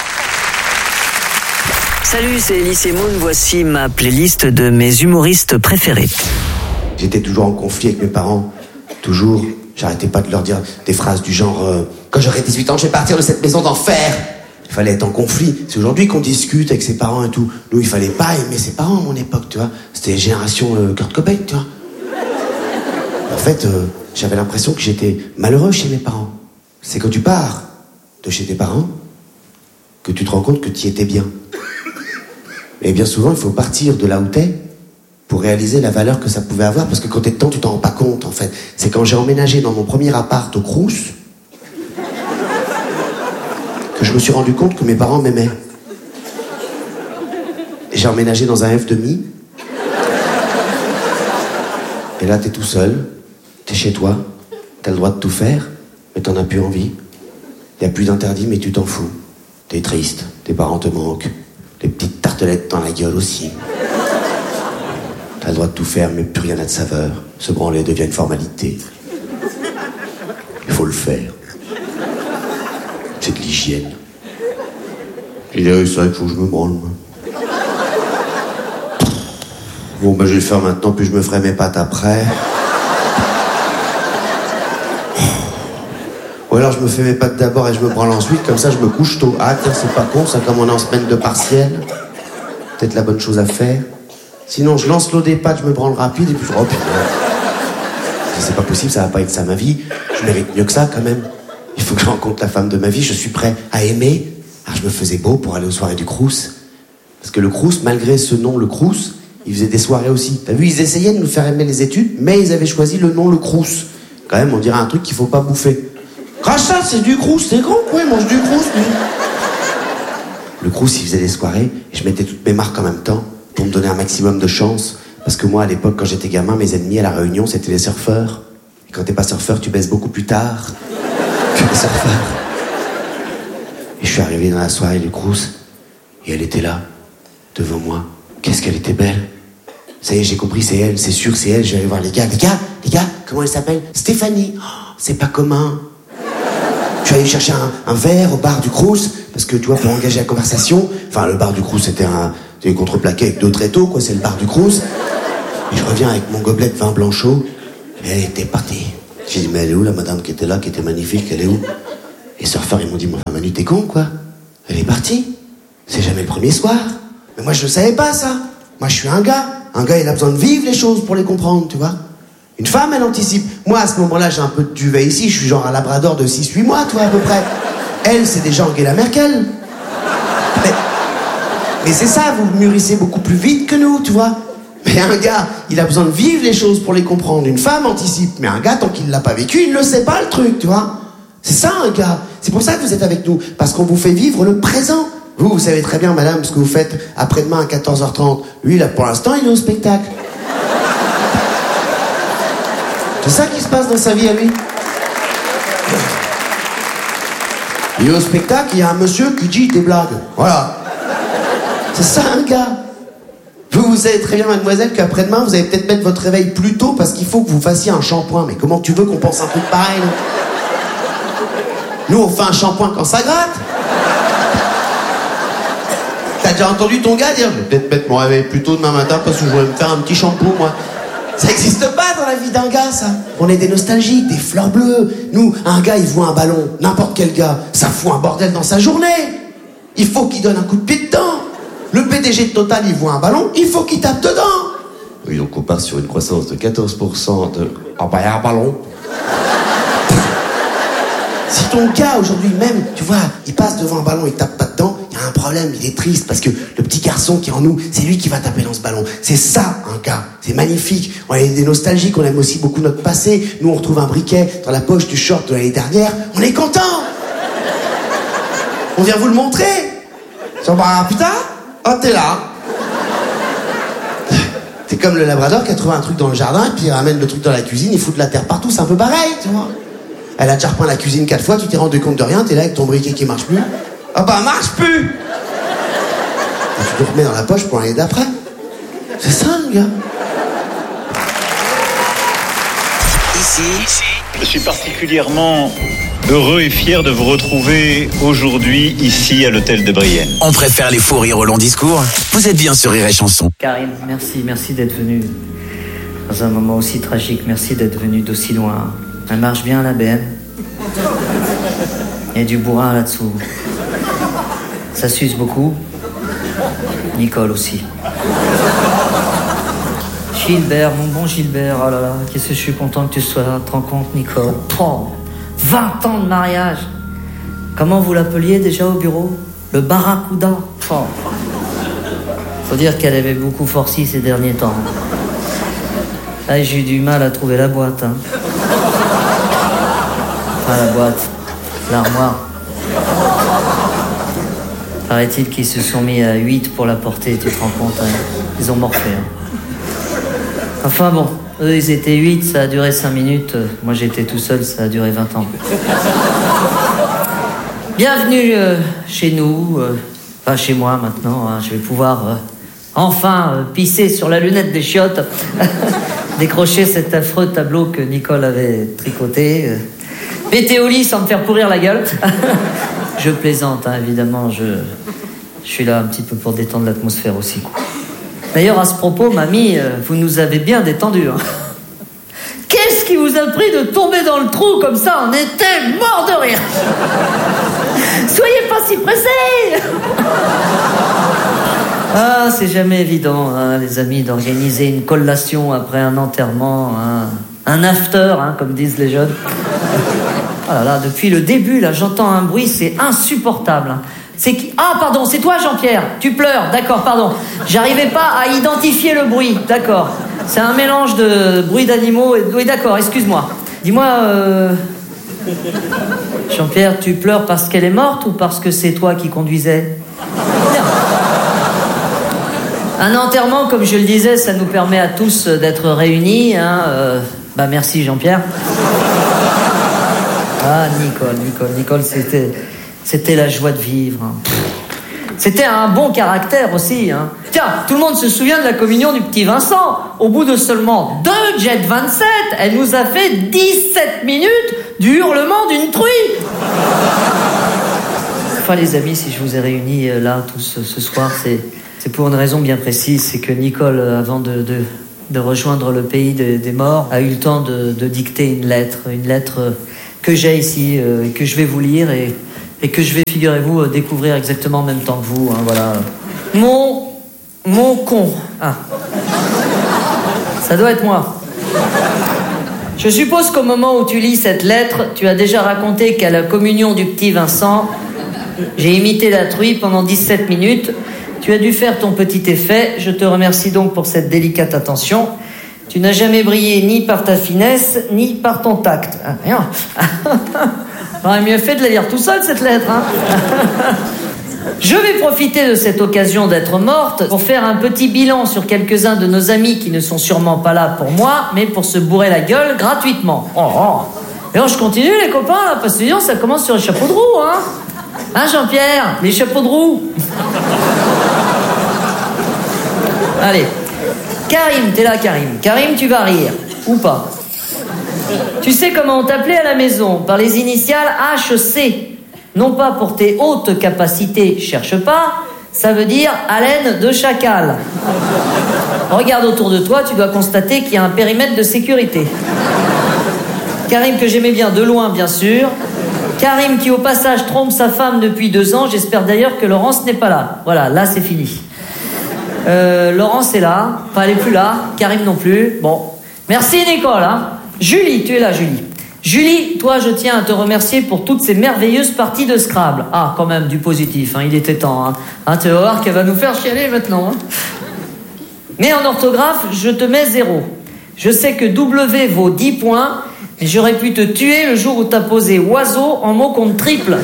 Salut, c'est Elise Moon, voici ma playlist de mes humoristes préférés. J'étais toujours en conflit avec mes parents, toujours. J'arrêtais pas de leur dire des phrases du genre euh, « Quand j'aurai dix-huit ans, je vais partir de cette maison d'enfer !» Il fallait être en conflit. C'est aujourd'hui qu'on discute avec ses parents et tout. Nous, il fallait pas aimer ses parents à mon époque, tu vois. C'était génération euh, Kurt Cobain, tu vois. En fait, euh, j'avais l'impression que j'étais malheureux chez mes parents. C'est quand tu pars de chez tes parents que tu te rends compte que tu y étais bien. Et bien souvent, il faut partir de là où t'es pour réaliser la valeur que ça pouvait avoir, parce que quand t'es dedans, tu t'en rends pas compte, en fait. C'est quand j'ai emménagé dans mon premier appart au Crous que je me suis rendu compte que mes parents m'aimaient. Et j'ai emménagé dans un F demi. Et là, t'es tout seul, t'es chez toi, t'as le droit de tout faire, mais t'en as plus envie. Y a plus d'interdit, mais tu t'en fous. T'es triste, tes parents te manquent, les petites tartelettes dans la gueule aussi. T'as le droit de tout faire, mais plus rien n'a de saveur. Se branler devient une formalité. Il faut le faire. C'est de l'hygiène. Et là, c'est vrai qu'il faut que je me branle, moi. Bon, ben, je vais le faire maintenant, puis je me ferai mes pattes après. Ou alors, je me fais mes pattes d'abord et je me branle ensuite, comme ça, je me couche tôt. Ah, tiens, c'est pas con, ça, comme on est en semaine de partiel. Peut-être la bonne chose à faire. Sinon, je lance l'eau des pâtes, je me branle rapide, et puis je... Oh, putain. C'est pas possible, ça va pas être ça ma vie. Je mérite mieux que ça, quand même. Il faut que je rencontre la femme de ma vie, je suis prêt à aimer. Alors, je me faisais beau pour aller aux soirées du Crous. Parce que le Crous, malgré ce nom, le Crous, ils faisaient des soirées aussi. T'as vu, ils essayaient de nous faire aimer les études, mais ils avaient choisi le nom, le Crous. Quand même, on dirait un truc qu'il faut pas bouffer. Crachat, c'est du Crous, c'est grand, quoi, il mange du Crous, lui. Le Crous, il faisait des soirées, et je mettais toutes mes marques en même temps, pour me donner un maximum de chance. Parce que moi, à l'époque, quand j'étais gamin, mes ennemis à la Réunion, c'était les surfeurs. Et quand t'es pas surfeur, tu baisses beaucoup plus tard que les surfeurs. Et je suis arrivé dans la soirée du Crous, et elle était là, devant moi. Qu'est-ce qu'elle était belle. Ça y est, j'ai compris, c'est elle, c'est sûr, c'est elle. Je vais aller voir les gars. Les gars, les gars, comment elle s'appelle? Stéphanie. Oh, c'est pas commun. Je suis allé chercher un, un verre au bar du Crous, parce que tu vois, pour engager la conversation, enfin, le bar du Crous, c'était un, c'était une contreplaqué avec deux tréteaux, quoi, c'est le bar du Crous. Et je reviens avec mon gobelet de vin blanc chaud, et elle était partie. J'ai dit, mais elle est où, la madame qui était là, qui était magnifique, elle est où? Les surfeurs, ils m'ont dit, mais enfin, Manu, t'es con, quoi. Elle est partie. C'est jamais le premier soir. Mais moi, je le savais pas, ça. Moi, je suis un gars. Un gars, il a besoin de vivre les choses pour les comprendre, tu vois. Une femme, elle anticipe. Moi, à ce moment-là, j'ai un peu de duvet ici, je suis genre un labrador de six huit mois, toi, à peu près. Elle, c'est déjà Angela Merkel. Mais, mais c'est ça, vous mûrissez beaucoup plus vite que nous, tu vois. Mais un gars, il a besoin de vivre les choses pour les comprendre. Une femme anticipe. Mais un gars, tant qu'il l'a pas vécu, il ne le sait pas, le truc, tu vois. C'est ça, un gars. C'est pour ça que vous êtes avec nous. Parce qu'on vous fait vivre le présent. Vous, vous savez très bien, madame, ce que vous faites après-demain à quatorze heures trente. Lui, là, pour l'instant, il est au spectacle. C'est ça qui se passe dans sa vie à lui. Il est au spectacle, il y a un monsieur qui dit des blagues. Voilà. C'est ça, un gars. Vous, vous savez très bien, mademoiselle, qu'après-demain, vous allez peut-être mettre votre réveil plus tôt parce qu'il faut que vous fassiez un shampoing. Mais comment tu veux qu'on pense un truc pareil, là? Nous, on fait un shampoing quand ça gratte. T'as déjà entendu ton gars dire, je vais peut-être mettre mon réveil plus tôt demain matin parce que je voulais me faire un petit shampoo, moi. Ça n'existe pas dans la vie d'un gars, ça. On est des nostalgiques, des fleurs bleues. Nous, un gars, il voit un ballon, n'importe quel gars, ça fout un bordel dans sa journée. Il faut qu'il donne un coup de pied dedans. Le P D G de Total, il voit un ballon, il faut qu'il tape dedans. Oui, donc on part sur une croissance de quatorze pour cent de... Ah bah, il y a un ballon. Si ton gars, aujourd'hui même, tu vois, il passe devant un ballon, il tape pas dedans, il y a un problème, il est triste, parce que le petit garçon qui est en nous, c'est lui qui va taper dans ce ballon. C'est ça, un gars. C'est magnifique. On est des nostalgiques, on aime aussi beaucoup notre passé. Nous, on retrouve un briquet dans la poche du short de l'année dernière. On est content. On vient vous le montrer. Genre, bah, putain, oh, t'es là. C'est comme le labrador qui a trouvé un truc dans le jardin, et puis il ramène le truc dans la cuisine, il fout de la terre partout, c'est un peu pareil, tu vois. Elle a déjà repeint la cuisine quatre fois, tu t'es rendu compte de rien, t'es là avec ton briquet qui marche plus. Ah bah, marche plus. Et tu te remets dans la poche pour l'année d'après. C'est ça, le gars. Ici, je suis particulièrement heureux et fier de vous retrouver aujourd'hui ici à l'hôtel de Brienne. On préfère les fous rires au long discours. Vous êtes bien sur Rire et Chanson. Karine, merci, merci d'être venue dans un moment aussi tragique. Merci d'être venue d'aussi loin. Elle marche bien, la B M. Il y a du bourrin là-dessous. Ça s'use beaucoup. Nicole aussi. Gilbert, mon bon Gilbert, oh là là, qu'est-ce que je suis content que tu sois là. Te rends compte, Nicole? Oh, vingt ans de mariage. Comment vous l'appeliez déjà au bureau? Le Barracuda. Oh. Faut dire qu'elle avait beaucoup forci ces derniers temps. Là, j'ai eu du mal à trouver la boîte. Hein. Pas la boîte, l'armoire. Paraît-il qu'ils se sont mis à huit pour la porter, tu te rends compte, hein. Ils ont morflé. Hein. Enfin bon, eux ils étaient huit, ça a duré cinq minutes. Moi j'étais tout seul, ça a duré vingt ans. Bienvenue euh, chez nous, euh, enfin chez moi maintenant, hein. Je vais pouvoir euh, enfin euh, pisser sur la lunette des chiottes, décrocher cet affreux tableau que Nicole avait tricoté. Euh. Péter au lit sans me faire pourrir la gueule. Je plaisante, hein, évidemment. Je, je suis là un petit peu pour détendre l'atmosphère aussi. Quoi. D'ailleurs, à ce propos, mamie, euh, vous nous avez bien détendu. Hein. Qu'est-ce qui vous a pris de tomber dans le trou comme ça? On était morts de rire. Soyez pas si pressés. Ah, c'est jamais évident, hein, les amis, d'organiser une collation après un enterrement, hein, un after, hein, comme disent les jeunes. Oh là là, depuis le début, là, j'entends un bruit, c'est insupportable. C'est qui... Ah, pardon, c'est toi, Jean-Pierre. Tu pleures, d'accord, pardon. J'arrivais pas à identifier le bruit, d'accord. C'est un mélange de bruit d'animaux et... Oui, d'accord, excuse-moi. Dis-moi, euh... Jean-Pierre, tu pleures parce qu'elle est morte ou parce que c'est toi qui conduisais? Un enterrement, comme je le disais, ça nous permet à tous d'être réunis, hein. Euh... Bah, merci, Jean-Pierre. Ah, Nicole, Nicole, Nicole, c'était, c'était la joie de vivre. Hein. C'était un bon caractère aussi. Hein. Tiens, tout le monde se souvient de la communion du petit Vincent. Au bout de seulement deux Jet vingt-sept, elle nous a fait dix-sept minutes du hurlement d'une truie. Enfin, les amis, si je vous ai réunis euh, là tous euh, ce soir, c'est, c'est pour une raison bien précise. C'est que Nicole, euh, avant de, de, de rejoindre le pays de, des morts, a eu le temps de, de dicter une lettre. Une lettre euh, que j'ai ici, euh, que je vais vous lire et, et que je vais, figurez-vous, euh, découvrir exactement en même temps que vous. Hein, voilà. Mon... Mon con. Ah. Ça doit être moi. Je suppose qu'au moment où tu lis cette lettre, tu as déjà raconté qu'à la communion du petit Vincent, j'ai imité la truie pendant dix-sept minutes. Tu as dû faire ton petit effet. Je te remercie donc pour cette délicate attention. Tu n'as jamais brillé ni par ta finesse, ni par ton tact. Ah, rien. J'aurais mieux fait de la lire tout seul, cette lettre. Hein. Je vais profiter de cette occasion d'être morte pour faire un petit bilan sur quelques-uns de nos amis qui ne sont sûrement pas là pour moi, mais pour se bourrer la gueule gratuitement. Oh, oh. Et alors je continue les copains, là, parce que ça commence sur les chapeaux de roue, hein. Hein Jean-Pierre, les chapeaux de roue. Allez, Karim, t'es là Karim. Karim, tu vas rire, ou pas. Tu sais comment on t'appelait à la maison, par les initiales H C. Non pas pour tes hautes capacités, cherche pas, ça veut dire haleine de chacal. Regarde autour de toi, tu dois constater qu'il y a un périmètre de sécurité. Karim que j'aimais bien de loin, bien sûr. Karim qui au passage trompe sa femme depuis deux ans, j'espère d'ailleurs que Laurence n'est pas là. Voilà, là c'est fini. Euh, Laurence est là, enfin elle est plus là, Karim non plus. Bon, merci Nicole. Hein. Julie, tu es là Julie. Julie, toi, je tiens à te remercier pour toutes ces merveilleuses parties de Scrabble. Ah, quand même, du positif, hein, il était temps. Hein. Hein, tu vas voir qu'elle va nous faire chialer maintenant. Hein. Mais en orthographe, je te mets zéro. Je sais que W vaut dix points, mais j'aurais pu te tuer le jour où t'as posé oiseau en mot compte triple.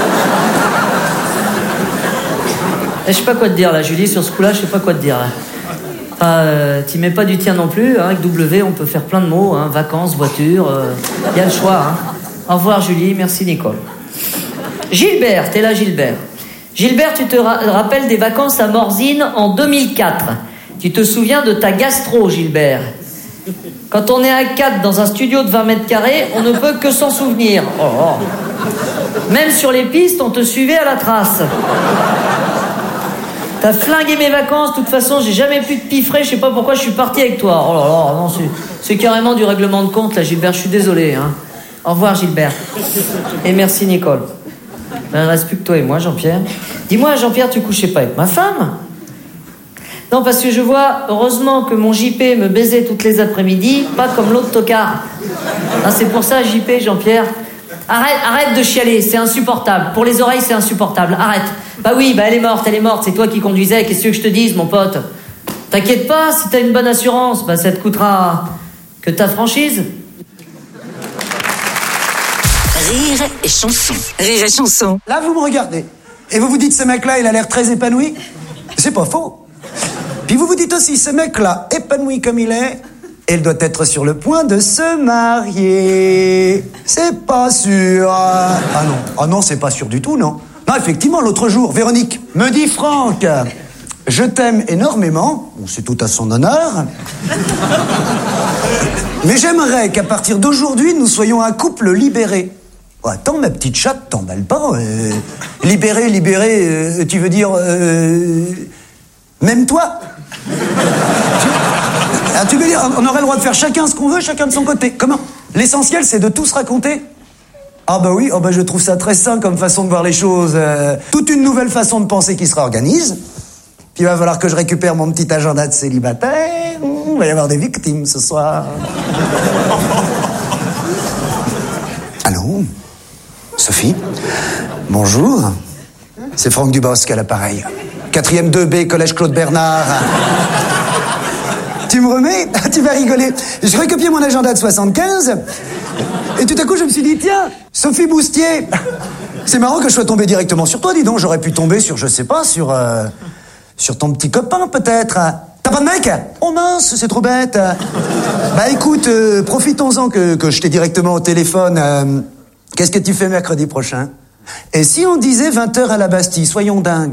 Je sais pas quoi te dire, là, Julie, sur ce coup-là, je sais pas quoi te dire, là. Enfin, euh, t'y mets pas du tien non plus, hein, avec W, on peut faire plein de mots, hein, vacances, voiture, il euh, y a le choix. Hein. Au revoir Julie, merci Nicole. Gilbert, t'es là Gilbert. Gilbert, tu te ra- rappelles des vacances à Morzine en deux mille quatre. Tu te souviens de ta gastro, Gilbert. Quand on est à quatre dans un studio de vingt mètres carrés, on ne peut que s'en souvenir. Oh, oh. Même sur les pistes, on te suivait à la trace. T'as flingué mes vacances, de toute façon, j'ai jamais pu te piffrer, je sais pas pourquoi je suis parti avec toi. Oh là là, non, c'est, c'est carrément du règlement de compte, là, Gilbert, je suis désolé. Hein. Au revoir, Gilbert. Et merci, Nicole. Ben, il ne reste plus que toi et moi, Jean-Pierre. Dis-moi, Jean-Pierre, tu couchais pas avec ma femme ? Non, parce que je vois, heureusement que mon J P me baisait toutes les après-midi, pas comme l'autre tocard. Ah, c'est pour ça, J P, Jean-Pierre. Arrête, arrête de chialer, c'est insupportable. Pour les oreilles, c'est insupportable. Arrête. Bah oui, bah elle est morte, elle est morte. C'est toi qui conduisais. Qu'est-ce que tu veux que je te dise, mon pote ? T'inquiète pas, si t'as une bonne assurance, bah ça te coûtera que ta franchise. Rire et chanson. Rire et chanson. Là, vous me regardez. Et vous vous dites, ce mec-là, il a l'air très épanoui. C'est pas faux. Puis vous vous dites aussi, ce mec-là, épanoui comme il est, il doit être sur le point de se marier. C'est pas sûr. Ah non, ah non, c'est pas sûr du tout, non. Non, effectivement, l'autre jour, Véronique me dit, Franck, je t'aime énormément. Bon, c'est tout à son honneur. Mais j'aimerais qu'à partir d'aujourd'hui, nous soyons un couple libéré. Oh, attends, ma petite chatte, t'emballe pas. Euh, libéré, libéré, euh, tu veux dire... Euh, même toi. Alors, tu veux dire, on aurait le droit de faire chacun ce qu'on veut, chacun de son côté. Comment ? L'essentiel, c'est de tout se raconter. Ah bah oui, oh bah je trouve ça très sain comme façon de voir les choses. Euh, toute une nouvelle façon de penser qui se réorganise. Puis il va falloir que je récupère mon petit agenda de célibataire. Il va y avoir des victimes ce soir. Allô ? Sophie ? Bonjour. C'est Franck Dubosc à l'appareil. Quatrième deux B, collège Claude Bernard. Tu me remets ? Tu vas rigoler. Je recopiais mon agenda de soixante-quinze. Et tout à coup, je me suis dit, tiens, Sophie Boustier. C'est marrant que je sois tombé directement sur toi, dis donc. J'aurais pu tomber sur, je sais pas, sur... Euh, sur ton petit copain, peut-être. T'as pas de mec ? Oh mince, c'est trop bête. Bah écoute, euh, profitons-en que, que je t'ai directement au téléphone. Euh, qu'est-ce que tu fais mercredi prochain ? Et si on disait vingt heures à la Bastille, soyons dingues.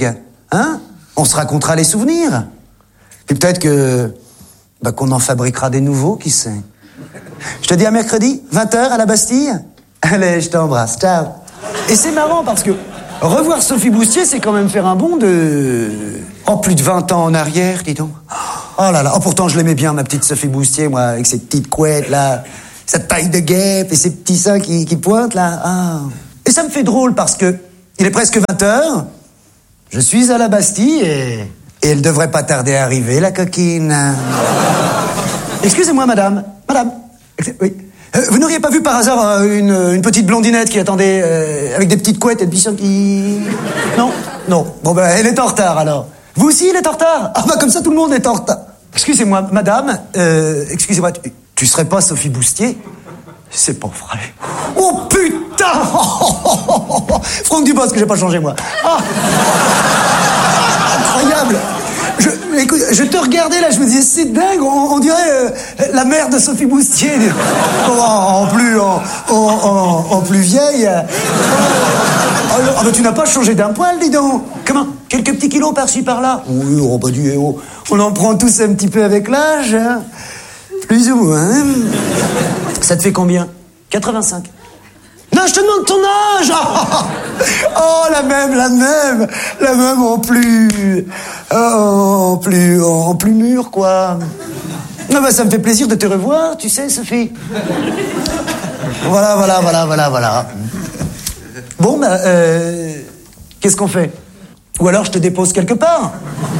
Hein? On se racontera les souvenirs. Puis peut-être que... Bah, qu'on en fabriquera des nouveaux, qui sait. Je te dis à mercredi, vingt heures, à la Bastille. Allez, je t'embrasse, ciao. Et c'est marrant parce que revoir Sophie Boustier, c'est quand même faire un bond de... Oh, plus de vingt ans en arrière, dis donc. Oh là là, oh, pourtant je l'aimais bien, ma petite Sophie Boustier, moi, avec ses petites couettes, là, sa taille de guêpe et ses petits seins qui, qui pointent, là. Ah. Et ça me fait drôle parce que il est presque vingt heures, je suis à la Bastille et... Et elle devrait pas tarder à arriver, la coquine. Excusez-moi, madame. Madame. Oui. Euh, vous n'auriez pas vu par hasard euh, une, une petite blondinette qui attendait euh, avec des petites couettes et des petits qui... Non? Non. Bon, ben, elle est en retard, alors. Vous aussi, elle est en retard? Ah, bah, comme ça, tout le monde est en retard. Excusez-moi, madame. Euh, excusez-moi, tu, tu serais pas Sophie Boustier? C'est pas vrai. Oh, putain! Franck Dubosc, que j'ai pas changé, moi. Ah. Incroyable. Je, écoute, je te regardais là, je me disais, c'est dingue, on, on dirait euh, la mère de Sophie Boustier. Oh, en, en plus, en, en, en, en plus vieille. Oh, oh, bah, tu n'as pas changé d'un poil, dis donc. Comment? Quelques petits kilos par-ci, par-là? Oui, oh, bah, du héros. On en prend tous un petit peu avec l'âge. Hein. Plus ou moins. Hein. Ça te fait combien? quatre-vingt-cinq. Non, je te demande ton âge. Oh, la même, la même, la même en plus, oh, en plus, en plus mûr, quoi. Non, bah, ça me fait plaisir de te revoir, tu sais, Sophie. Voilà, voilà, voilà, voilà, voilà. Bon, bah, euh, qu'est-ce qu'on fait? Ou alors je te dépose quelque part.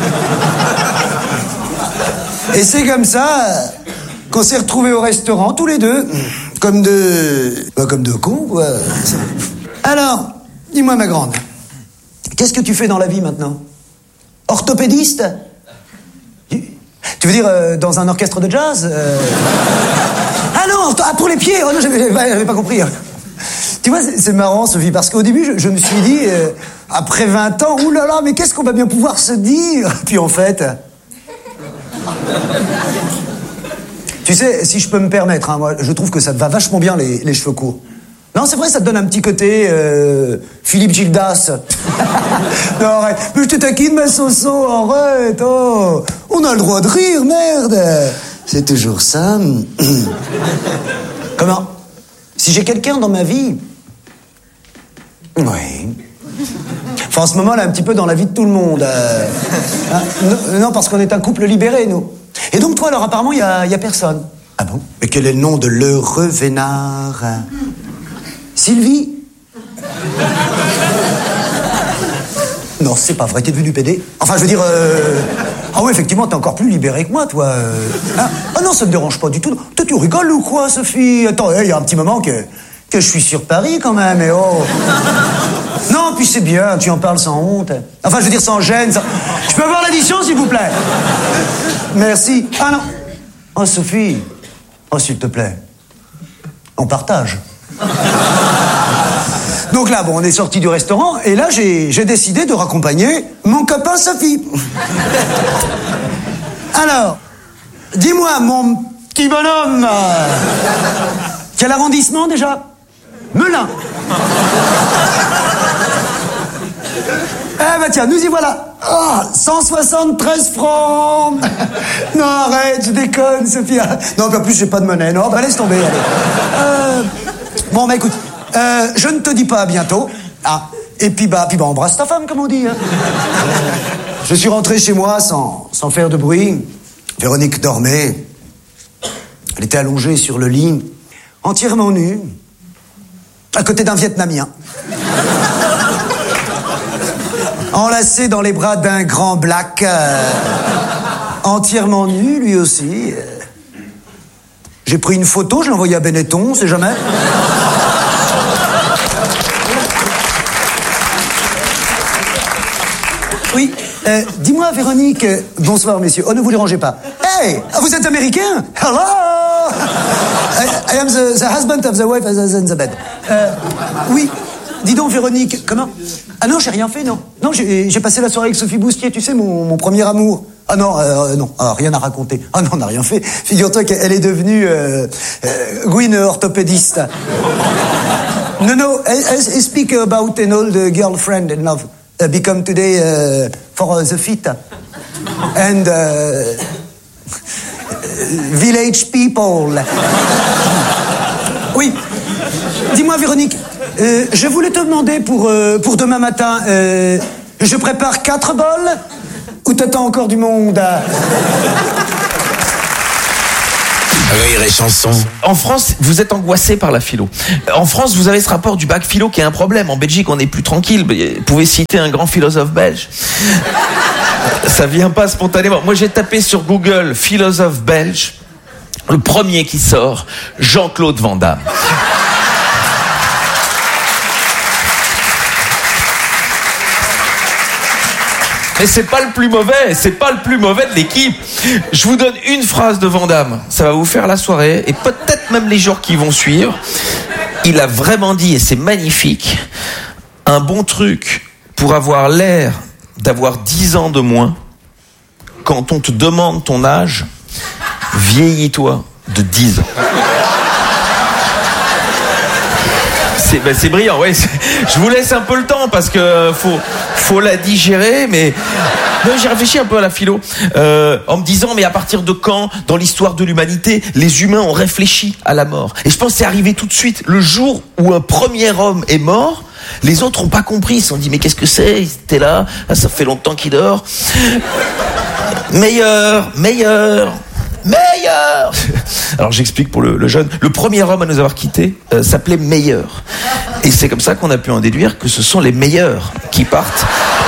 Et c'est comme ça qu'on s'est retrouvés au restaurant, tous les deux. Comme de... Bah, comme de cons, quoi. Alors, dis-moi, ma grande, qu'est-ce que tu fais dans la vie, maintenant? Orthopédiste? Tu veux dire, euh, dans un orchestre de jazz euh... Ah non, ah, pour les pieds. Oh non, j'avais, j'avais pas compris. Tu vois, c'est, c'est marrant, Sophie, parce qu'au début, je, je me suis dit, euh, après vingt ans, oulala, mais qu'est-ce qu'on va bien pouvoir se dire? Puis en fait... Tu sais, si je peux me permettre, hein, moi, je trouve que ça te va vachement bien, les, les cheveux courts. Non, c'est vrai, ça te donne un petit côté euh, Philippe Gildas. Non, arrête. Mais je te taquine, ma Soso, arrête. Oh, on a le droit de rire, merde. C'est toujours ça. Comment? Si j'ai quelqu'un dans ma vie... Oui. Enfin, en ce moment, là, un petit peu dans la vie de tout le monde. Euh... Hein, non, non, parce qu'on est un couple libéré, nous. Et donc, toi, alors, apparemment, il n'y a, y a personne. Ah bon? Mais quel est le nom de l'heureux vénard? Sylvie? Non, c'est pas vrai, t'es devenu pédé. Enfin, je veux dire... Euh... Ah oui, effectivement, t'es encore plus libéré que moi, toi. Hein? Ah non, ça me dérange pas du tout. Toi, tu rigoles ou quoi, Sophie? Attends, il y a un petit moment que, que je suis sur Paris, quand même, et oh... Non, puis c'est bien, tu en parles sans honte. Enfin, je veux dire, sans gêne, sans... Je peux avoir l'addition, s'il vous plaît? Merci. Ah non. Oh, Sophie. Oh, s'il te plaît. On partage. Donc là, bon, on est sortis du restaurant, et là, j'ai, j'ai décidé de raccompagner mon copain Sophie. Alors, dis-moi, mon petit bonhomme, euh, quel arrondissement, déjà? Melun. Eh ben tiens, nous y voilà. Oh, cent soixante-treize francs. Non, arrête, je déconne, Sophia. Non, en plus, j'ai pas de monnaie. Non, bah laisse tomber, allez. Euh, bon, bah écoute, euh, je ne te dis pas à bientôt. Ah, et puis bah, puis bah, embrasse ta femme, comme on dit. Hein. Je suis rentré chez moi sans, sans faire de bruit. Véronique dormait. Elle était allongée sur le lit, entièrement nue, à côté d'un Vietnamien. Enlacé dans les bras d'un grand black, euh, entièrement nu, lui aussi. J'ai pris une photo, je l'ai envoyée à Benetton, on sait jamais. Oui, euh, dis-moi, Véronique, euh, bonsoir, messieurs. Oh, ne vous dérangez pas. Hey, vous êtes américain? Hello! I, I am the, the husband of the wife in the bed. Euh, oui. Dis donc, Véronique, comment? Ah non, j'ai rien fait, non. Non, j'ai, j'ai passé la soirée avec Sophie Boustier, tu sais, mon, mon premier amour. Ah non, euh, non, ah, rien à raconter. Ah non, on n'a rien fait. Figure-toi qu'elle est devenue euh, euh, Gwyn orthopédiste. No, no, I, I speak about an old girlfriend in love. uh, become today uh, for uh, the fit. And uh, village people. Oui. Dis-moi, Véronique, euh, je voulais te demander pour, euh, pour demain matin, euh, je prépare quatre bols ou t'attends encore du monde? Rire et chanson. En France, vous êtes angoissé par la philo. En France, vous avez ce rapport du bac philo qui est un problème. En Belgique, on est plus tranquille. Vous pouvez citer un grand philosophe belge. Ça vient pas spontanément. Moi, j'ai tapé sur Google philosophe belge. Le premier qui sort, Jean-Claude Van Damme. Mais c'est pas le plus mauvais, c'est pas le plus mauvais de l'équipe. Je vous donne une phrase de Van Damme, ça va vous faire la soirée, et peut-être même les jours qui vont suivre. Il a vraiment dit, et c'est magnifique, un bon truc pour avoir l'air d'avoir dix ans de moins, quand on te demande ton âge, vieillis-toi de dix ans. C'est, ben c'est brillant, ouais. Je vous laisse un peu le temps parce que faut, faut la digérer, mais non, j'ai réfléchi un peu à la philo euh, en me disant, mais à partir de quand, dans l'histoire de l'humanité, les humains ont réfléchi à la mort? Et je pense que c'est arrivé tout de suite. Le jour où un premier homme est mort, les autres n'ont pas compris. Ils se sont dit, mais qu'est-ce que c'est? Ils étaient là, ça fait longtemps qu'il dort. Meilleur, meilleur. Meilleur. Alors j'explique pour le, le jeune. Le premier homme à nous avoir quittés euh, s'appelait Meilleur. Et c'est comme ça qu'on a pu en déduire que ce sont les meilleurs qui partent.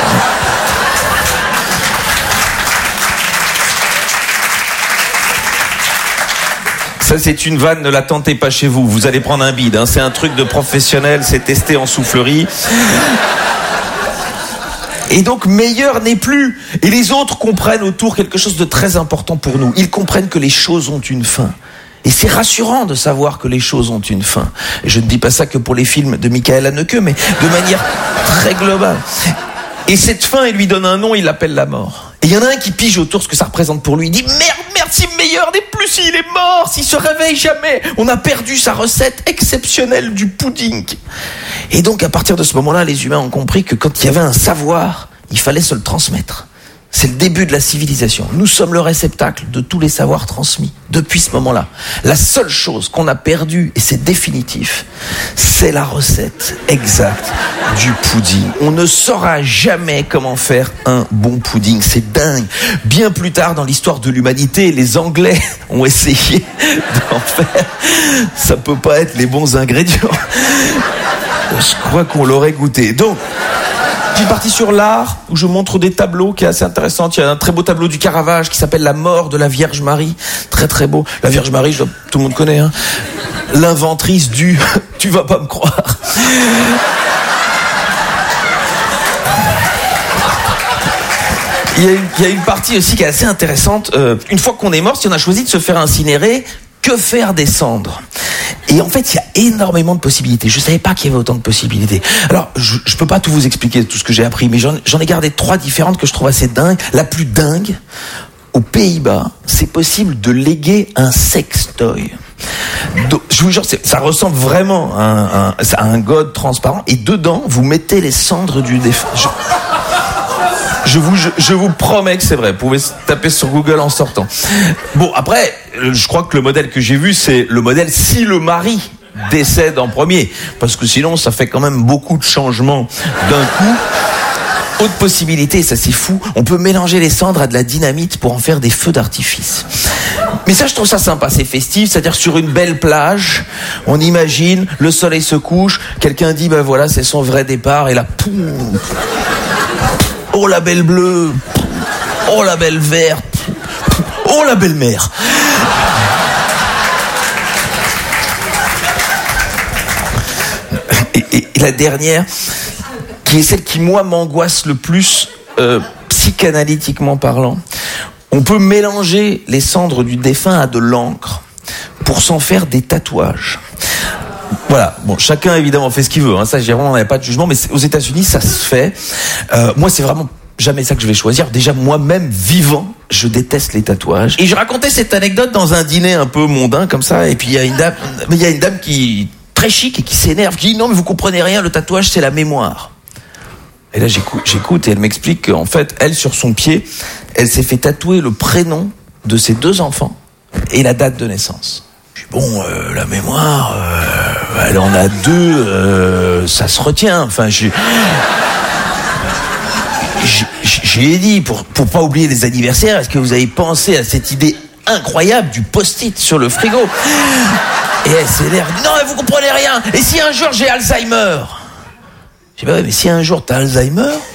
Ça, c'est une vanne, ne la tentez pas chez vous. Vous allez prendre un bide. Hein. C'est un truc de professionnel, c'est testé en soufflerie. Et donc, meilleur n'est plus. Et les autres comprennent autour quelque chose de très important pour nous. Ils comprennent que les choses ont une fin. Et c'est rassurant de savoir que les choses ont une fin. Et je ne dis pas ça que pour les films de Michael Haneke, mais de manière très globale. Et cette fin, il lui donne un nom, il l'appelle la mort. Et il y en a un qui pige autour ce que ça représente pour lui. Il dit, merde, merde, si meilleur n'est plus, s'il est mort, s'il se réveille jamais. On a perdu sa recette exceptionnelle du pudding. Et donc, à partir de ce moment-là, les humains ont compris que quand il y avait un savoir, il fallait se le transmettre. C'est le début de la civilisation. Nous sommes le réceptacle de tous les savoirs transmis depuis ce moment-là. La seule chose qu'on a perdue, et c'est définitif, c'est la recette exacte du pudding. On ne saura jamais comment faire un bon pudding. C'est dingue. Bien plus tard dans l'histoire de l'humanité, les Anglais ont essayé d'en faire. Ça peut pas être les bons ingrédients. Je crois qu'on l'aurait goûté. Donc, je suis parti sur l'art, où je montre des tableaux qui est assez intéressant. Il y a un très beau tableau du Caravage qui s'appelle La mort de la Vierge Marie. Très très beau. La Vierge Marie, je, tout le monde connaît, hein. L'inventrice du « tu vas pas me croire ». Il y, a une, il y a une partie aussi qui est assez intéressante. Euh, une fois qu'on est mort, si on a choisi de se faire incinérer, que faire des cendres? Et en fait, il y a énormément de possibilités. Je savais pas qu'il y avait autant de possibilités. Alors, je, je peux pas tout vous expliquer tout ce que j'ai appris, mais j'en, j'en ai gardé trois différentes que je trouve assez dingues. La plus dingue, aux Pays-Bas, c'est possible de léguer un sextoy. Donc, je vous jure, c'est, ça ressemble vraiment à un, un, à un god transparent. Et dedans, vous mettez les cendres du défunt. Je... Je vous, je, je vous promets que c'est vrai. Vous pouvez taper sur Google en sortant. Bon, après, je crois que le modèle que j'ai vu, c'est le modèle si le mari décède en premier. Parce que sinon, ça fait quand même beaucoup de changements d'un coup. Autre possibilité, ça c'est fou, on peut mélanger les cendres à de la dynamite pour en faire des feux d'artifice. Mais ça, je trouve ça sympa, c'est festif, c'est-à-dire sur une belle plage, on imagine, le soleil se couche, quelqu'un dit, ben voilà, c'est son vrai départ, et là, poum. Oh la belle bleue, oh la belle verte, oh la belle mère. Et, et, et la dernière, qui est celle qui moi m'angoisse le plus, euh, psychanalytiquement parlant, on peut mélanger les cendres du défunt à de l'encre pour s'en faire des tatouages. Voilà, bon, chacun évidemment fait ce qu'il veut, hein. Ça, j'ai vraiment, on n'avait pas de jugement, mais aux États-Unis, ça se fait. Euh, moi, c'est vraiment jamais ça que je vais choisir. Déjà, moi-même, vivant, je déteste les tatouages. Et je racontais cette anecdote dans un dîner un peu mondain, comme ça, et puis il y a une dame, mais il y a une dame qui, très chic, et qui s'énerve, qui dit, non, mais vous comprenez rien, le tatouage, c'est la mémoire. Et là, j'écoute, j'écoute et elle m'explique qu'en fait, elle, sur son pied, elle s'est fait tatouer le prénom de ses deux enfants et la date de naissance. Je dis, bon, euh, la mémoire, euh, elle en a deux, euh, ça se retient. Enfin, je... J'ai dit, pour, pour pas oublier les anniversaires, est-ce que vous avez pensé à cette idée incroyable du post-it sur le frigo? Et elle s'est l'air, non, mais vous comprenez rien. Et si un jour j'ai Alzheimer? Je dis, bah ouais, mais si un jour t'as Alzheimer,